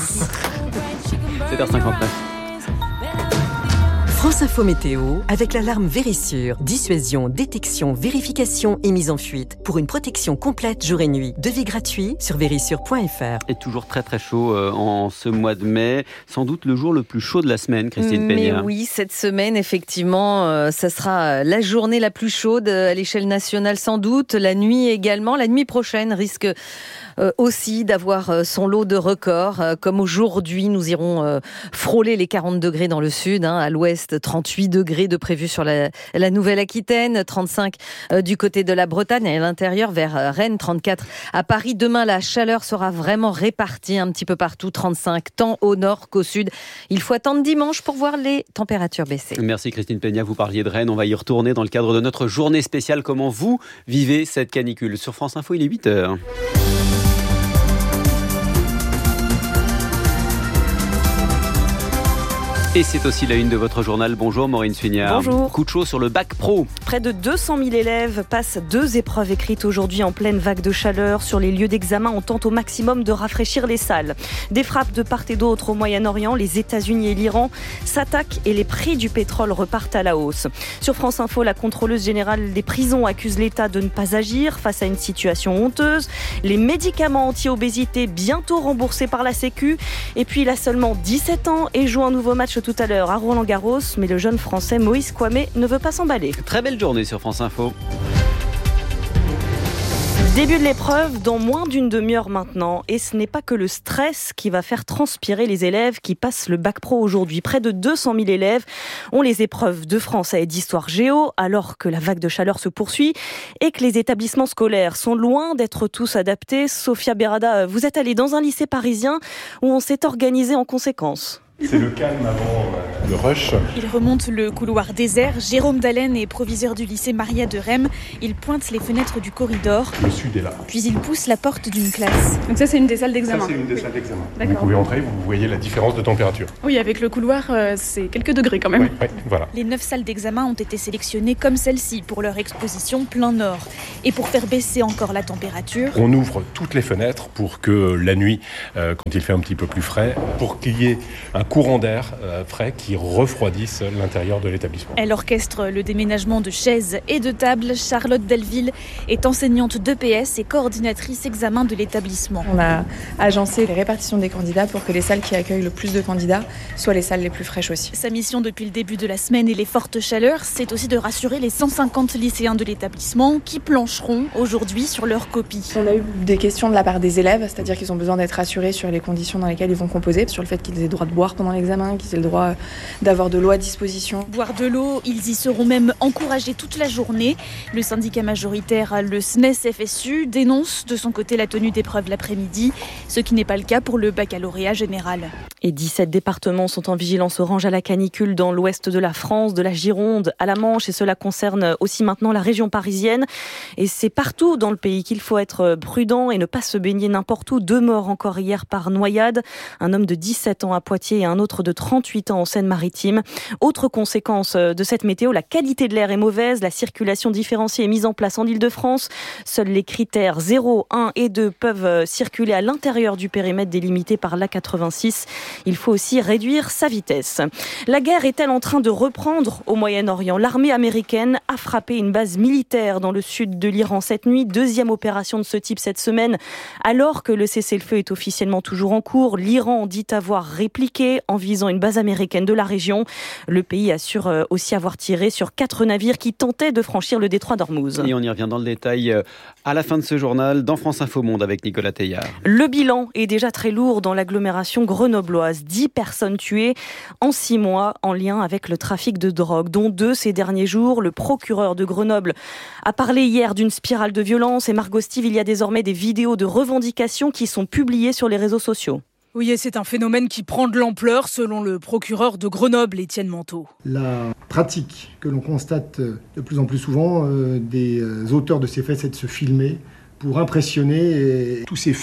7h59. France Info Météo, avec l'alarme Vérissure. Dissuasion, détection, vérification et mise en fuite. Pour une protection complète jour et nuit. Devis gratuit sur vérissure.fr. Et toujours très très chaud en ce mois de mai. Sans doute le jour le plus chaud de la semaine, Christine Peña. Mais oui, cette semaine, effectivement, ça sera la journée la plus chaude à l'échelle nationale sans doute. La nuit également. La nuit prochaine risque aussi d'avoir son lot de records. Comme aujourd'hui, nous irons frôler les 40 degrés dans le sud. À l'ouest, 38 degrés de prévu sur la Nouvelle-Aquitaine, 35 du côté de la Bretagne et à l'intérieur vers Rennes, 34 à Paris. Demain, la chaleur sera vraiment répartie un petit peu partout, 35 tant au nord qu'au sud. Il faut attendre dimanche pour voir les températures baisser. Merci Christine Peña, vous parliez de Rennes. On va y retourner dans le cadre de notre journée spéciale. Comment vous vivez cette canicule ? Sur France Info, il est 8h. Et c'est aussi la une de votre journal. Bonjour Maureen Suignard. Bonjour. Coup de chaud sur le bac pro. Près de 200 000 élèves passent 2 épreuves écrites aujourd'hui en pleine vague de chaleur. Sur les lieux d'examen, on tente au maximum de rafraîchir les salles. Des frappes de part et d'autre au Moyen-Orient. Les États-Unis et l'Iran s'attaquent et les prix du pétrole repartent à la hausse. Sur France Info, la contrôleuse générale des prisons accuse l'État de ne pas agir face à une situation honteuse. Les médicaments anti-obésité bientôt remboursés par la Sécu. Et puis il a seulement 17 ans et joue un nouveau match tout à l'heure à Roland-Garros, mais le jeune Français Moïse Kouamé ne veut pas s'emballer. Très belle journée sur France Info. Début de l'épreuve dans moins d'une demi-heure maintenant. Et ce n'est pas que le stress qui va faire transpirer les élèves qui passent le bac pro aujourd'hui. Près de 200 000 élèves ont les épreuves de français et d'histoire géo alors que la vague de chaleur se poursuit et que les établissements scolaires sont loin d'être tous adaptés. Sophia Berada, vous êtes allée dans un lycée parisien où on s'est organisé en conséquence. C'est le calme avant le rush. Il remonte le couloir désert. Jérôme Dallène est proviseur du lycée Maria de Rem. Il pointe les fenêtres du corridor. Le sud est là. Puis il pousse la porte d'une classe. Donc ça, c'est une des salles d'examen. Ça, c'est une des salles d'examen. D'accord. Vous pouvez entrer, vous voyez la différence de température. Oui, avec le couloir, c'est quelques degrés quand même. Oui, voilà. Les 9 salles d'examen ont été sélectionnées comme celle-ci pour leur exposition plein nord. Et pour faire baisser encore la température, on ouvre toutes les fenêtres pour que la nuit, quand il fait un petit peu plus frais, pour qu'il y ait un courant d'air frais qui refroidisse l'intérieur de l'établissement. Elle orchestre le déménagement de chaises et de tables. Charlotte Delville est enseignante d'EPS et coordinatrice examen de l'établissement. On a agencé les répartitions des candidats pour que les salles qui accueillent le plus de candidats soient les salles les plus fraîches aussi. Sa mission depuis le début de la semaine et les fortes chaleurs, c'est aussi de rassurer les 150 lycéens de l'établissement qui plancheront aujourd'hui sur leur copie. On a eu des questions de la part des élèves, c'est-à-dire qu'ils ont besoin d'être rassurés sur les conditions dans lesquelles ils vont composer, sur le fait qu'ils aient le droit de boire pendant l'examen, qu'ils aient le droit d'avoir de l'eau à disposition. Boire de l'eau, ils y seront même encouragés toute la journée. Le syndicat majoritaire, le SNES-FSU, dénonce de son côté la tenue d'épreuves l'après-midi, ce qui n'est pas le cas pour le baccalauréat général. Et 17 départements sont en vigilance orange à la canicule dans l'ouest de la France, de la Gironde à la Manche, et cela concerne aussi maintenant la région parisienne. Et c'est partout dans le pays qu'il faut être prudent et ne pas se baigner n'importe où. 2 morts encore hier par noyade, un homme de 17 ans à Poitiers et un autre de 38 ans en Seine-Maritime. Autre conséquence de cette météo, la qualité de l'air est mauvaise, la circulation différenciée est mise en place en Île-de-France. Seuls les critères 0, 1 et 2 peuvent circuler à l'intérieur du périmètre délimité par l'A86. Il faut aussi réduire sa vitesse. La guerre est-elle en train de reprendre au Moyen-Orient ? L'armée américaine a frappé une base militaire dans le sud de l'Iran cette nuit. 2e opération de ce type cette semaine. Alors que le cessez-le-feu est officiellement toujours en cours, l'Iran dit avoir répliqué en visant une base américaine de la région. Le pays assure aussi avoir tiré sur 4 navires qui tentaient de franchir le détroit d'Ormuz. Et on y revient dans le détail à la fin de ce journal dans France Info Monde avec Nicolas Teillard. Le bilan est déjà très lourd dans l'agglomération grenobloise. 10 personnes tuées en 6 mois en lien avec le trafic de drogue, dont 2 ces derniers jours. Le procureur de Grenoble a parlé hier d'une spirale de violence. Et Margot Steve, il y a désormais des vidéos de revendications qui sont publiées sur les réseaux sociaux. Oui, et c'est un phénomène qui prend de l'ampleur, selon le procureur de Grenoble, Étienne Manteau. La pratique que l'on constate de plus en plus souvent des auteurs de ces faits, c'est de se filmer pour impressionner. Et tous ces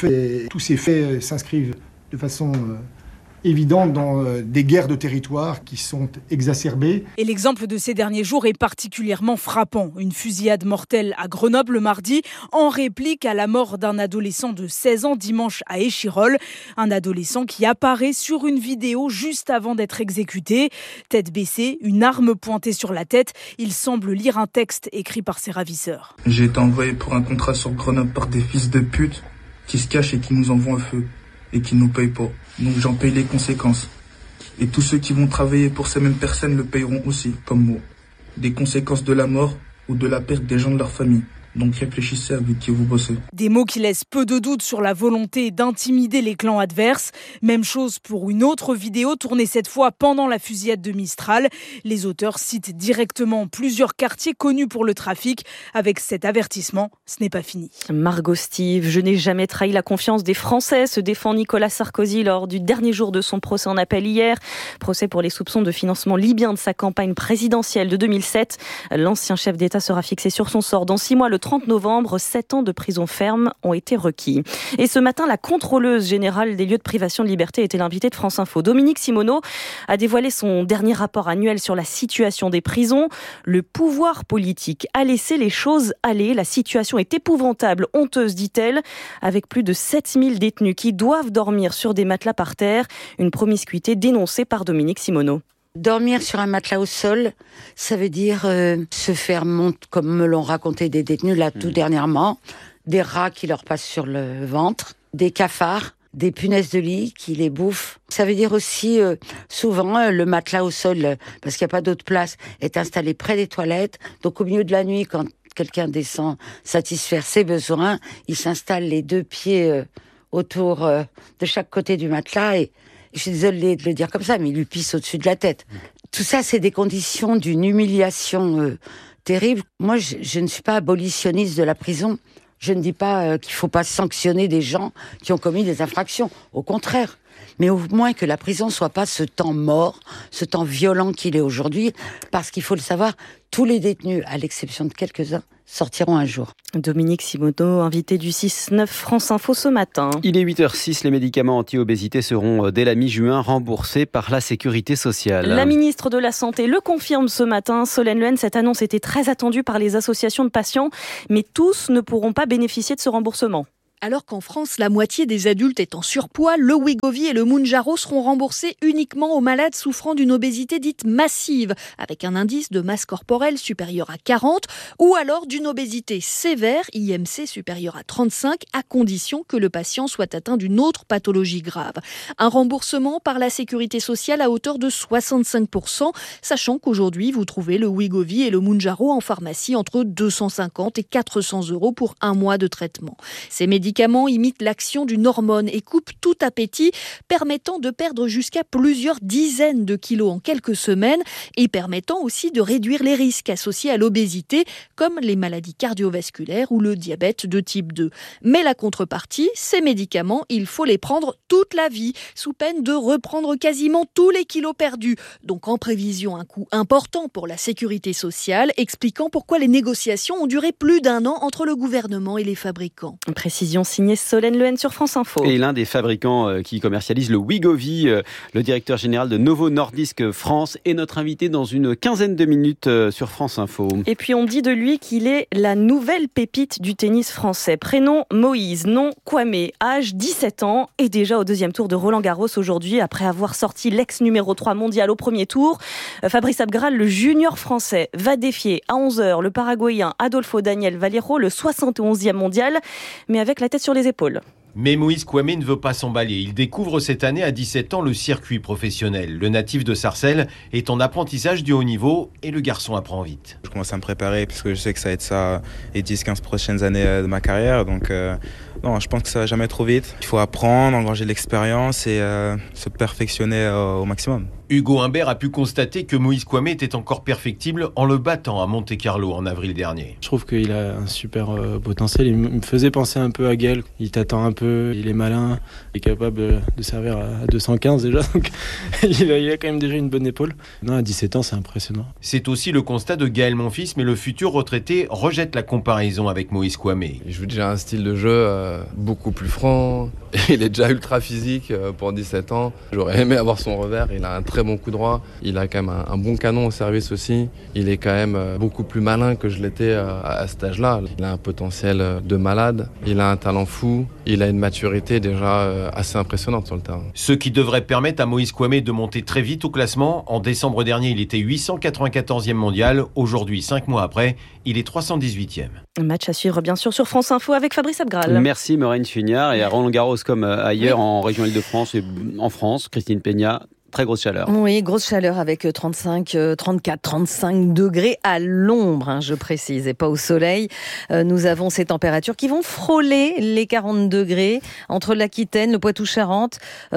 faits s'inscrivent de façon évidente dans des guerres de territoire qui sont exacerbées. Et l'exemple de ces derniers jours est particulièrement frappant. Une fusillade mortelle à Grenoble mardi, en réplique à la mort d'un adolescent de 16 ans dimanche à Échirolles. Un adolescent qui apparaît sur une vidéo juste avant d'être exécuté. Tête baissée, une arme pointée sur la tête. Il semble lire un texte écrit par ses ravisseurs. J'ai été envoyé pour un contrat sur Grenoble par des fils de pute qui se cachent et qui nous envoient un feu et qui ne nous payent pas. Donc j'en paye les conséquences. Et tous ceux qui vont travailler pour ces mêmes personnes le payeront aussi, comme moi. Des conséquences de la mort ou de la perte des gens de leur famille. Donc réfléchissez avec qui vous bossez. Des mots qui laissent peu de doute sur la volonté d'intimider les clans adverses. Même chose pour une autre vidéo tournée cette fois pendant la fusillade de Mistral. Les auteurs citent directement plusieurs quartiers connus pour le trafic. Avec cet avertissement, ce n'est pas fini. Margot Steve, je n'ai jamais trahi la confiance des Français, se défend Nicolas Sarkozy lors du dernier jour de son procès en appel hier. Procès pour les soupçons de financement libyen de sa campagne présidentielle de 2007. L'ancien chef d'État sera fixé sur son sort dans 6 mois. Le 30 novembre, 7 ans de prison ferme ont été requis. Et ce matin, la contrôleuse générale des lieux de privation de liberté était l'invitée de France Info. Dominique Simoneau a dévoilé son dernier rapport annuel sur la situation des prisons. Le pouvoir politique a laissé les choses aller. La situation est épouvantable, honteuse, dit-elle, avec plus de 7000 détenus qui doivent dormir sur des matelas par terre. Une promiscuité dénoncée par Dominique Simoneau. Dormir sur un matelas au sol, ça veut dire se faire monter, comme me l'ont raconté des détenus là tout dernièrement, des rats qui leur passent sur le ventre, des cafards, des punaises de lit qui les bouffent. Ça veut dire aussi, souvent, le matelas au sol, parce qu'il n'y a pas d'autre place, est installé près des toilettes. Donc au milieu de la nuit, quand quelqu'un descend satisfaire ses besoins, il s'installe les 2 pieds autour de chaque côté du matelas et je suis désolée de le dire comme ça, mais il lui pisse au-dessus de la tête. Tout ça, c'est des conditions d'une humiliation terrible. Moi, je ne suis pas abolitionniste de la prison. Je ne dis pas qu'il ne faut pas sanctionner des gens qui ont commis des infractions. Au contraire. Mais au moins que la prison soit pas ce temps mort, ce temps violent qu'il est aujourd'hui, parce qu'il faut le savoir, tous les détenus, à l'exception de quelques-uns, sortiront un jour. Dominique Simoneau, invité du 6-9 France Info ce matin. Il est 8h06, les médicaments anti-obésité seront dès la mi-juin remboursés par la Sécurité sociale. La ministre de la Santé le confirme ce matin. Solène Luen, cette annonce était très attendue par les associations de patients, mais tous ne pourront pas bénéficier de ce remboursement. Alors qu'en France, la moitié des adultes est en surpoids, le Wegovy et le Mounjaro seront remboursés uniquement aux malades souffrant d'une obésité dite massive, avec un indice de masse corporelle supérieur à 40, ou alors d'une obésité sévère, IMC supérieur à 35, à condition que le patient soit atteint d'une autre pathologie grave. Un remboursement par la Sécurité sociale à hauteur de 65%, sachant qu'aujourd'hui, vous trouvez le Wegovy et le Mounjaro en pharmacie entre 250 et 400 € pour un mois de traitement. Ces médicaments imitent l'action d'une hormone et coupent tout appétit, permettant de perdre jusqu'à plusieurs dizaines de kilos en quelques semaines et permettant aussi de réduire les risques associés à l'obésité, comme les maladies cardiovasculaires ou le diabète de type 2. Mais la contrepartie, ces médicaments, il faut les prendre toute la vie, sous peine de reprendre quasiment tous les kilos perdus. Donc en prévision, un coût important pour la Sécurité sociale, expliquant pourquoi les négociations ont duré plus d'1 an entre le gouvernement et les fabricants. Précision signée Solène Luen sur France Info. Et l'un des fabricants qui commercialise le Wegovy, le directeur général de Novo Nordisk France, est notre invité dans une quinzaine de minutes sur France Info. Et puis on dit de lui qu'il est la nouvelle pépite du tennis français. Prénom Moïse, nom Kwame, âge 17 ans et déjà au 2e tour de Roland-Garros aujourd'hui après avoir sorti l'ex numéro 3 mondial au premier tour. Fabrice Abgral, le junior français, va défier à 11h le Paraguayen Adolfo Daniel Valero, le 71e mondial, mais avec la tête sur les épaules. Mais Moïse Kwame ne veut pas s'emballer. Il découvre cette année à 17 ans le circuit professionnel. Le natif de Sarcelles est en apprentissage du haut niveau et le garçon apprend vite. Je commence à me préparer parce que je sais que ça va être ça les 10-15 prochaines années de ma carrière. Donc non, je pense que ça va jamais trop vite. Il faut apprendre, engranger de l'expérience et se perfectionner au maximum. Hugo Humbert a pu constater que Moïse Kwame était encore perfectible en le battant à Monte-Carlo en avril dernier. Je trouve qu'il a un super potentiel. Il me faisait penser un peu à Gaël. Il t'attend un peu, il est malin, il est capable de servir à 215 déjà. Donc il a quand même déjà une bonne épaule. Non, à 17 ans, c'est impressionnant. C'est aussi le constat de Gaël Monfils, mais le futur retraité rejette la comparaison avec Moïse Kwame. Il joue déjà un style de jeu beaucoup plus franc. Il est déjà ultra physique pour 17 ans. J'aurais aimé avoir son revers. Il a un très bon coup droit. Il a quand même un bon canon au service aussi. Il est quand même beaucoup plus malin que je l'étais à cet âge-là. Il a un potentiel de malade. Il a un talent fou. Il a une maturité déjà assez impressionnante sur le terrain. Ce qui devrait permettre à Moïse Kwame de monter très vite au classement. En décembre dernier, il était 894e mondial. Aujourd'hui, 5 mois après, il est 318e. Un match à suivre bien sûr sur France Info avec Fabrice Abgral. Merci Maureen Fugnard. Et à Roland-Garros comme ailleurs en région Île-de-France et en France, Christine Peña. Très grosse chaleur. Oui, grosse chaleur avec 35, 34, 35 degrés à l'ombre, je précise, et pas au soleil. Nous avons ces températures qui vont frôler les 40 degrés entre l'Aquitaine, le Poitou-Charentes,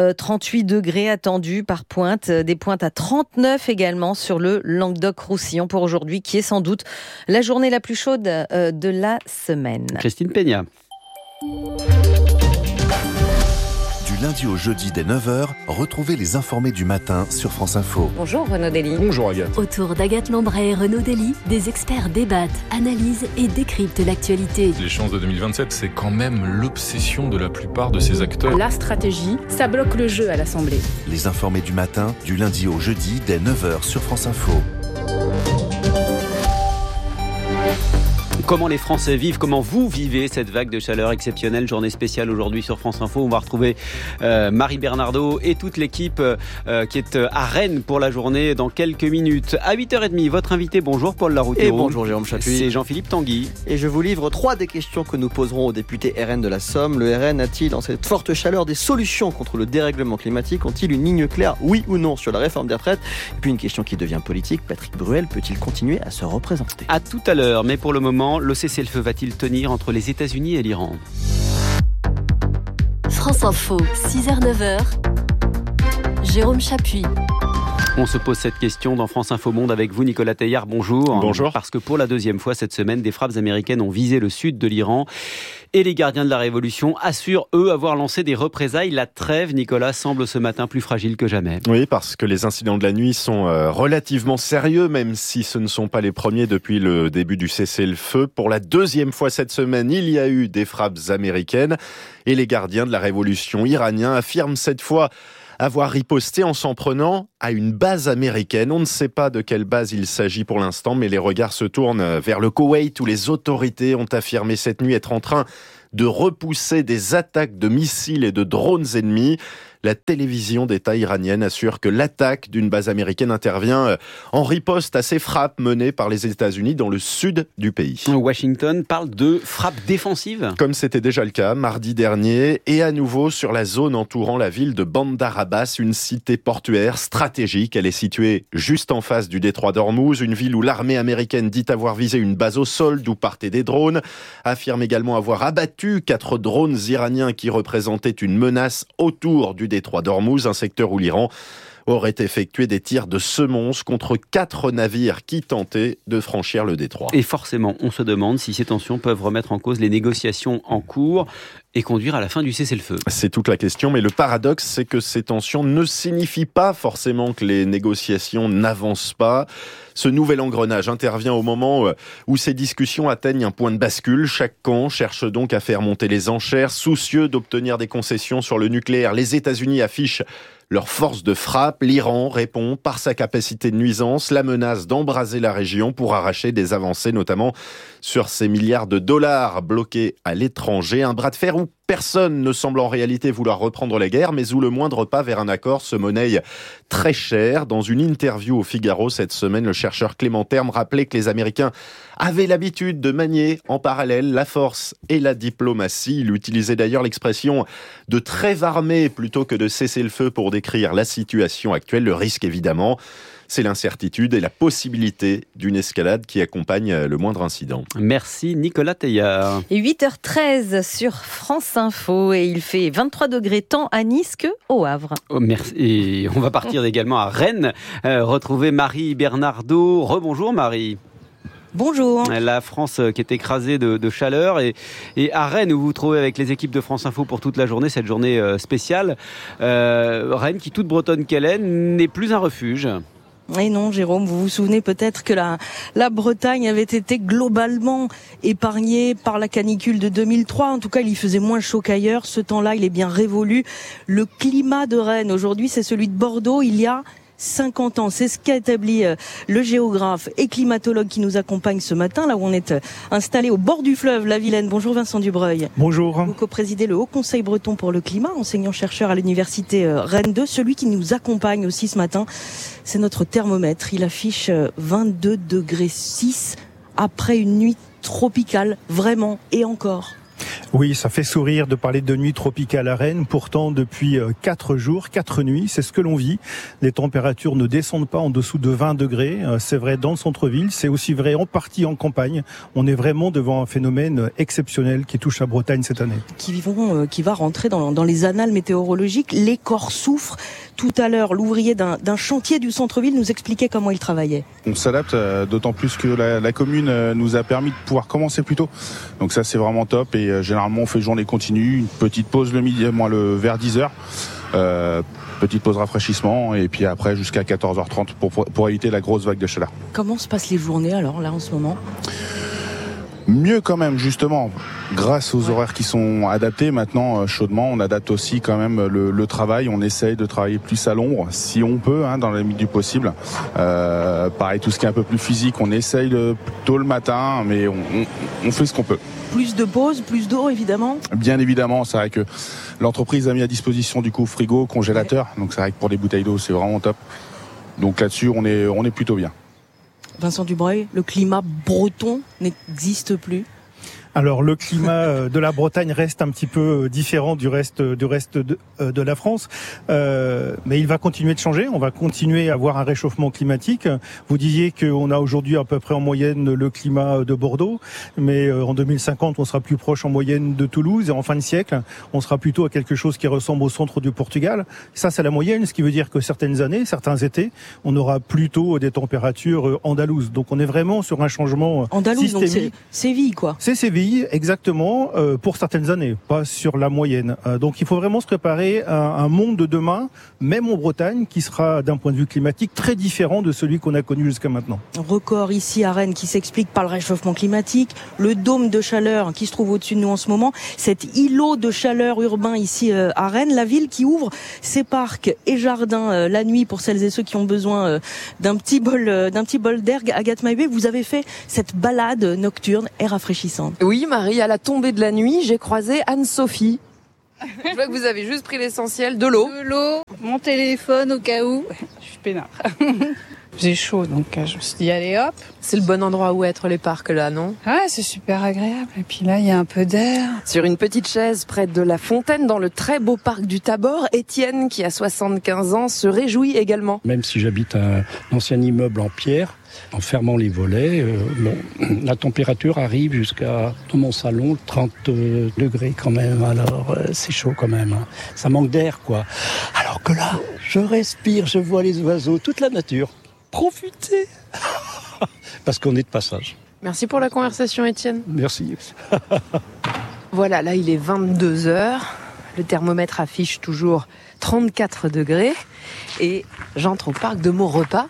38 degrés attendus par pointe, des pointes à 39 également sur le Languedoc-Roussillon pour aujourd'hui, qui est sans doute la journée la plus chaude de la semaine. Christine Peña. Du lundi au jeudi dès 9h, retrouvez les informés du matin sur France Info. Bonjour Renaud Dely. Bonjour Agathe. Autour d'Agathe Lambray et Renaud Dely, des experts débattent, analysent et décryptent l'actualité. L'échéance de 2027, c'est quand même l'obsession de la plupart de ces acteurs. La stratégie, ça bloque le jeu à l'Assemblée. Les informés du matin, du lundi au jeudi dès 9h sur France Info. Comment les Français vivent, comment vous vivez cette vague de chaleur exceptionnelle, journée spéciale aujourd'hui sur France Info. On va retrouver Marie Bernardo et toute l'équipe qui est à Rennes pour la journée dans quelques minutes. À 8h30, votre invité, bonjour Paul Larouteau. Et bonjour Jérôme Chapuis. C'est Jean-Philippe Tanguy. Et je vous livre 3 des questions que nous poserons au député RN de la Somme. Le RN a-t-il, en cette forte chaleur, des solutions contre le dérèglement climatique? Ont-ils une ligne claire, oui ou non, sur la réforme des retraites? Et puis une question qui devient politique, Patrick Bruel peut-il continuer à se représenter? À tout à l'heure, mais pour le moment, Comment le cessez-le-feu va-t-il tenir entre les États-Unis et l'Iran ? France Info, 6h-9h, Jérôme Chapuis. On se pose cette question dans France Info Monde avec vous, Nicolas Teillard. Bonjour. Bonjour. Parce que pour la deuxième fois cette semaine, des frappes américaines ont visé le sud de l'Iran. Et les gardiens de la Révolution assurent, eux, avoir lancé des représailles. La trêve, Nicolas, semble ce matin plus fragile que jamais. Oui, parce que les incidents de la nuit sont relativement sérieux, même si ce ne sont pas les premiers depuis le début du cessez-le-feu. Pour la deuxième fois cette semaine, il y a eu des frappes américaines. Et les gardiens de la Révolution iraniens affirment cette fois avoir riposté en s'en prenant à une base américaine. On ne sait pas de quelle base il s'agit pour l'instant, mais les regards se tournent vers le Koweït où les autorités ont affirmé cette nuit être en train de repousser des attaques de missiles et de drones ennemis. La télévision d'État iranienne assure que l'attaque d'une base américaine intervient en riposte à ces frappes menées par les États-Unis dans le sud du pays. Washington parle de frappes défensives. Comme c'était déjà le cas mardi dernier, et à nouveau sur la zone entourant la ville de Bandar Abbas, une cité portuaire stratégique. Elle est située juste en face du détroit d'Ormuz, une ville où l'armée américaine dit avoir visé une base au sol d'où partaient des drones, affirme également avoir abattu 4 drones iraniens qui représentaient une menace autour du détroit d'Ormuz, un secteur où l'Iran aurait effectué des tirs de semonce contre 4 navires qui tentaient de franchir le détroit. Et forcément, on se demande si ces tensions peuvent remettre en cause les négociations en cours et conduire à la fin du cessez-le-feu. C'est toute la question, mais le paradoxe, c'est que ces tensions ne signifient pas forcément que les négociations n'avancent pas. Ce nouvel engrenage intervient au moment où ces discussions atteignent un point de bascule. Chaque camp cherche donc à faire monter les enchères, soucieux d'obtenir des concessions sur le nucléaire. Les États-Unis affichent leur force de frappe. L'Iran répond par sa capacité de nuisance, la menace d'embraser la région pour arracher des avancées, notamment sur ces milliards de dollars bloqués à l'étranger. Un bras de fer où personne ne semble en réalité vouloir reprendre la guerre, mais où le moindre pas vers un accord se monnaie très cher. Dans une interview au Figaro cette semaine, le chercheur Clément Terme rappelait que les Américains avaient l'habitude de manier en parallèle la force et la diplomatie. Il utilisait d'ailleurs l'expression de trêve armée plutôt que de cessez-le-feu pour décrire la situation actuelle. Le risque, évidemment, c'est l'incertitude et la possibilité d'une escalade qui accompagne le moindre incident. Merci Nicolas Teillard. Et 8h13 sur France Info et il fait 23 degrés tant à Nice qu'au Havre. Oh, merci. Et on va partir également à Rennes, retrouver Marie Bernardo. Rebonjour Marie. Bonjour. La France qui est écrasée de chaleur et à Rennes où vous vous trouvez avec les équipes de France Info pour toute la journée, cette journée spéciale. Rennes qui, toute bretonne qu'elle est, n'est plus un refuge. Et non, Jérôme, vous vous souvenez peut-être que la Bretagne avait été globalement épargnée par la canicule de 2003. En tout cas, il y faisait moins chaud qu'ailleurs. Ce temps-là, il est bien révolu. Le climat de Rennes, aujourd'hui, c'est celui de Bordeaux il y a 50 ans. C'est ce qu'a établi le géographe et climatologue qui nous accompagne ce matin, là où on est installé au bord du fleuve, la Vilaine. Bonjour Vincent Dubreuil. Bonjour. Vous co-présidez le Haut Conseil breton pour le climat, enseignant-chercheur à l'université Rennes 2. Celui qui nous accompagne aussi ce matin, c'est notre thermomètre. Il affiche 22,6 degrés après une nuit tropicale, vraiment, et encore. Oui, ça fait sourire de parler de nuit tropicale à Rennes. Pourtant, depuis 4 jours, 4 nuits, c'est ce que l'on vit. Les températures ne descendent pas en dessous de 20 degrés. C'est vrai dans le centre-ville, c'est aussi vrai en partie en campagne. On est vraiment devant un phénomène exceptionnel qui touche la Bretagne cette année. Qui va rentrer dans les annales météorologiques. Les corps souffrent. Tout à l'heure, l'ouvrier d'un chantier du centre-ville nous expliquait comment il travaillait. On s'adapte, d'autant plus que la commune nous a permis de pouvoir commencer plus tôt. Donc ça, c'est vraiment top. Et généralement, on fait journée continue, une petite pause le midi, vers 10h. Petite pause rafraîchissement. Et puis après, jusqu'à 14h30 pour éviter la grosse vague de chaleur. Comment se passent les journées alors, là, en ce moment ? Mieux quand même, justement, grâce aux horaires qui sont adaptés. Maintenant, chaudement, on adapte aussi quand même le travail. On essaye de travailler plus à l'ombre, si on peut, dans la limite du possible. Pareil, tout ce qui est un peu plus physique, on essaye tôt le matin, mais on fait ce qu'on peut. Plus de pauses, plus d'eau, évidemment. Bien évidemment, c'est vrai que l'entreprise a mis à disposition du coup frigo, congélateur. Ouais. Donc c'est vrai que pour les bouteilles d'eau, c'est vraiment top. Donc là-dessus, on est plutôt bien. Vincent Dubreuil, le climat breton n'existe plus. Alors le climat de la Bretagne reste un petit peu différent du reste de la France, mais il va continuer de changer. On va continuer à avoir un réchauffement climatique. Vous disiez qu'on a aujourd'hui à peu près en moyenne le climat de Bordeaux, mais en 2050 on sera plus proche en moyenne de Toulouse, et en fin de siècle on sera plutôt à quelque chose qui ressemble au centre du Portugal. Ça c'est la moyenne, ce qui veut dire que certaines années, certains étés, on aura plutôt des températures andalouses. Donc on est vraiment sur un changement systémique. Donc c'est Séville quoi. C'est Séville, exactement, pour certaines années, pas sur la moyenne. Donc il faut vraiment se préparer à un monde de demain, même en Bretagne, qui sera d'un point de vue climatique très différent de celui qu'on a connu jusqu'à maintenant. Record ici à Rennes qui s'explique par le réchauffement climatique, le dôme de chaleur qui se trouve au-dessus de nous en ce moment, cet îlot de chaleur urbain ici à Rennes, la ville qui ouvre ses parcs et jardins la nuit pour celles et ceux qui ont besoin d'un petit bol d'air. Agathe Mahuet, vous avez fait cette balade nocturne et rafraîchissante. Oui Marie, à la tombée de la nuit, j'ai croisé Anne-Sophie. Je vois que vous avez juste pris l'essentiel, de l'eau. De l'eau, mon téléphone au cas où. Je suis peinard. J'ai chaud, donc je me suis dit allez hop. C'est le bon endroit où être les parcs là, non? Ouais, c'est super agréable. Et puis là, il y a un peu d'air. Sur une petite chaise près de la fontaine dans le très beau parc du Tabor, Étienne, qui a 75 ans, se réjouit également. Même si j'habite un ancien immeuble en pierre, en fermant les volets, la température arrive jusqu'à, dans mon salon, 30 degrés quand même. Alors c'est chaud quand même. Hein. Ça manque d'air quoi. Alors que là, je respire, je vois les oiseaux, toute la nature. Profitez parce qu'on est de passage. Merci pour la conversation Étienne. Merci. Voilà, là il est 22h. Le thermomètre affiche toujours 34 degrés. Et j'entre au parc de Maurepas.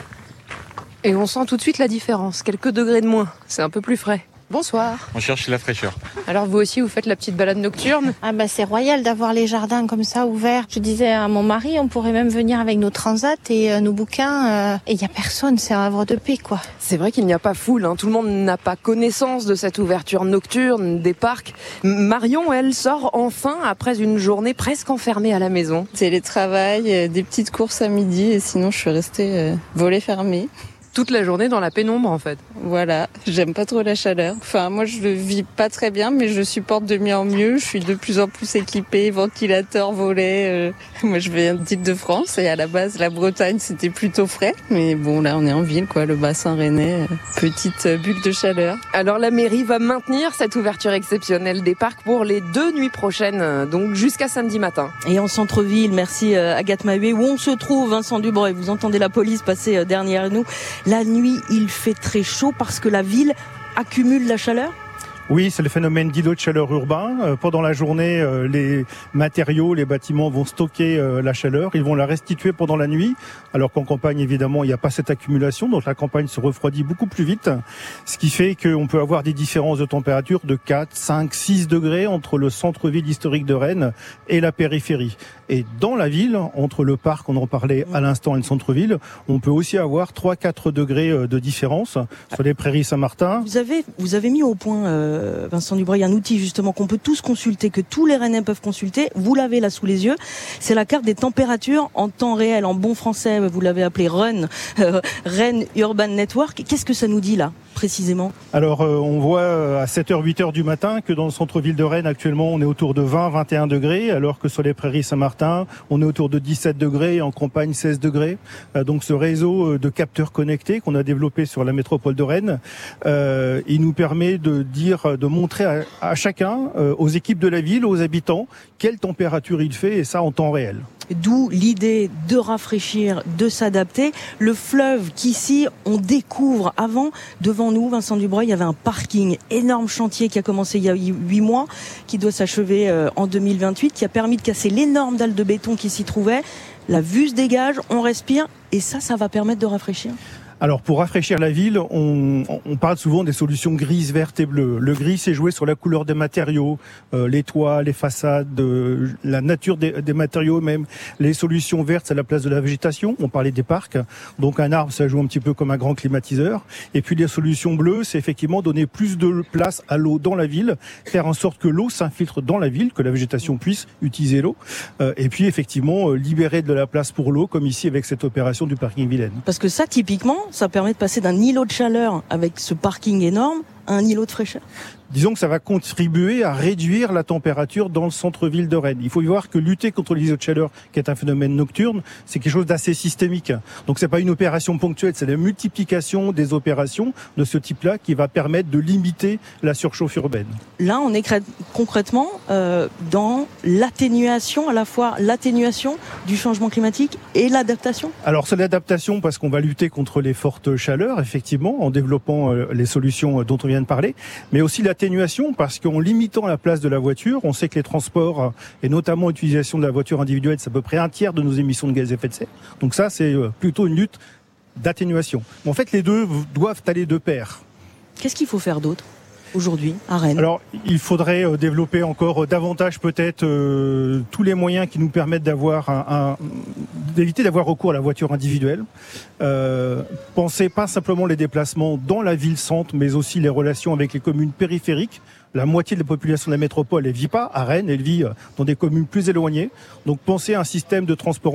Et on sent tout de suite la différence. Quelques degrés de moins. C'est un peu plus frais. Bonsoir. On cherche la fraîcheur. Alors vous aussi, vous faites la petite balade nocturne? Ah bah c'est royal d'avoir les jardins comme ça ouverts. Je disais à mon mari, on pourrait même venir avec nos transats et nos bouquins. Et il y a personne, c'est un havre de paix quoi. C'est vrai qu'il n'y a pas foule. Hein. Tout le monde n'a pas connaissance de cette ouverture nocturne des parcs. Marion, elle, sort enfin après une journée presque enfermée à la maison. Télétravail, des petites courses à midi et sinon je suis restée volets fermés. Toute la journée dans la pénombre en fait. Voilà, j'aime pas trop la chaleur. Enfin moi je le vis pas très bien mais je supporte de mieux en mieux. Je suis de plus en plus équipée, ventilateur, volets. Moi je viens d'Île-de-France et à la base la Bretagne c'était plutôt frais. Mais bon là on est en ville quoi, le bassin rennais, petite bulle de chaleur. Alors la mairie va maintenir cette ouverture exceptionnelle des parcs pour les 2 nuits prochaines, donc jusqu'à samedi matin. Et en centre-ville, merci Agathe Mahuet, où on se trouve Vincent Dubreuil. Vous entendez la police passer derrière nous. La nuit, il fait très chaud parce que la ville accumule la chaleur ? Oui, c'est le phénomène d'îlot de chaleur urbain. Pendant la journée, les matériaux, les bâtiments vont stocker la chaleur. Ils vont la restituer pendant la nuit. Alors qu'en campagne, évidemment, il n'y a pas cette accumulation. Donc la campagne se refroidit beaucoup plus vite. Ce qui fait qu'on peut avoir des différences de température de 4, 5, 6 degrés entre le centre-ville historique de Rennes et la périphérie. Et dans la ville, entre le parc, on en parlait à l'instant, et le centre-ville, on peut aussi avoir 3-4 degrés de différence sur les prairies Saint-Martin. Vous avez mis au point, Vincent Dubreuil, un outil justement qu'on peut tous consulter, que tous les Rennais peuvent consulter. Vous l'avez là sous les yeux. C'est la carte des températures en temps réel, en bon français. Vous l'avez appelé RUN, Rennes Urban Network. Qu'est-ce que ça nous dit là, précisément? Alors, on voit à 7h, 8h du matin que dans le centre-ville de Rennes, actuellement, on est autour de 20-21 degrés, alors que sur les prairies Saint-Martin, on est autour de 17 degrés et en campagne 16 degrés. Donc, ce réseau de capteurs connectés qu'on a développé sur la métropole de Rennes, il nous permet de montrer à chacun, aux équipes de la ville, aux habitants, quelle température il fait, et ça en temps réel. D'où l'idée de rafraîchir, de s'adapter. Le fleuve qu'ici, on découvre. Avant, devant nous, Vincent Dubreuil, il y avait un parking, énorme chantier qui a commencé il y a 8 mois, qui doit s'achever en 2028, qui a permis de casser l'énorme dalle de béton qui s'y trouvait. La vue se dégage, on respire, et ça va permettre de rafraîchir. Alors, pour rafraîchir la ville, on parle souvent des solutions grises, vertes et bleues. Le gris, c'est jouer sur la couleur des matériaux, les toits, les façades, la nature des matériaux même. Les solutions vertes, c'est la place de la végétation. On parlait des parcs. Donc, un arbre, ça joue un petit peu comme un grand climatiseur. Et puis, les solutions bleues, c'est effectivement donner plus de place à l'eau dans la ville, faire en sorte que l'eau s'infiltre dans la ville, que la végétation puisse utiliser l'eau. Et puis, effectivement, libérer de la place pour l'eau, comme ici avec cette opération du parking Vilaine. Parce que ça, typiquement, ça permet de passer d'un îlot de chaleur avec ce parking énorme un îlot de fraîcheur? Disons que ça va contribuer à réduire la température dans le centre-ville de Rennes. Il faut y voir que lutter contre les îlots de chaleur, qui est un phénomène nocturne, c'est quelque chose d'assez systémique. Donc c'est pas une opération ponctuelle, c'est la multiplication des opérations de ce type-là qui va permettre de limiter la surchauffe urbaine. Là, on est concrètement dans l'atténuation, à la fois l'atténuation du changement climatique et l'adaptation. Alors c'est l'adaptation parce qu'on va lutter contre les fortes chaleurs, effectivement, en développant les solutions dont on vient de parler, mais aussi l'atténuation parce qu'en limitant la place de la voiture, on sait que les transports et notamment l'utilisation de la voiture individuelle, c'est à peu près un tiers de nos émissions de gaz à effet de serre. Donc ça, c'est plutôt une lutte d'atténuation. En fait, les deux doivent aller de pair. Qu'est-ce qu'il faut faire d'autre aujourd'hui à Rennes? Alors, il faudrait développer encore davantage peut-être tous les moyens qui nous permettent d'éviter d'avoir recours à la voiture individuelle. Penser pas simplement les déplacements dans la ville-centre, mais aussi les relations avec les communes périphériques. La moitié de la population de la métropole, elle vit pas à Rennes, elle vit dans des communes plus éloignées. Donc, penser à un système de transport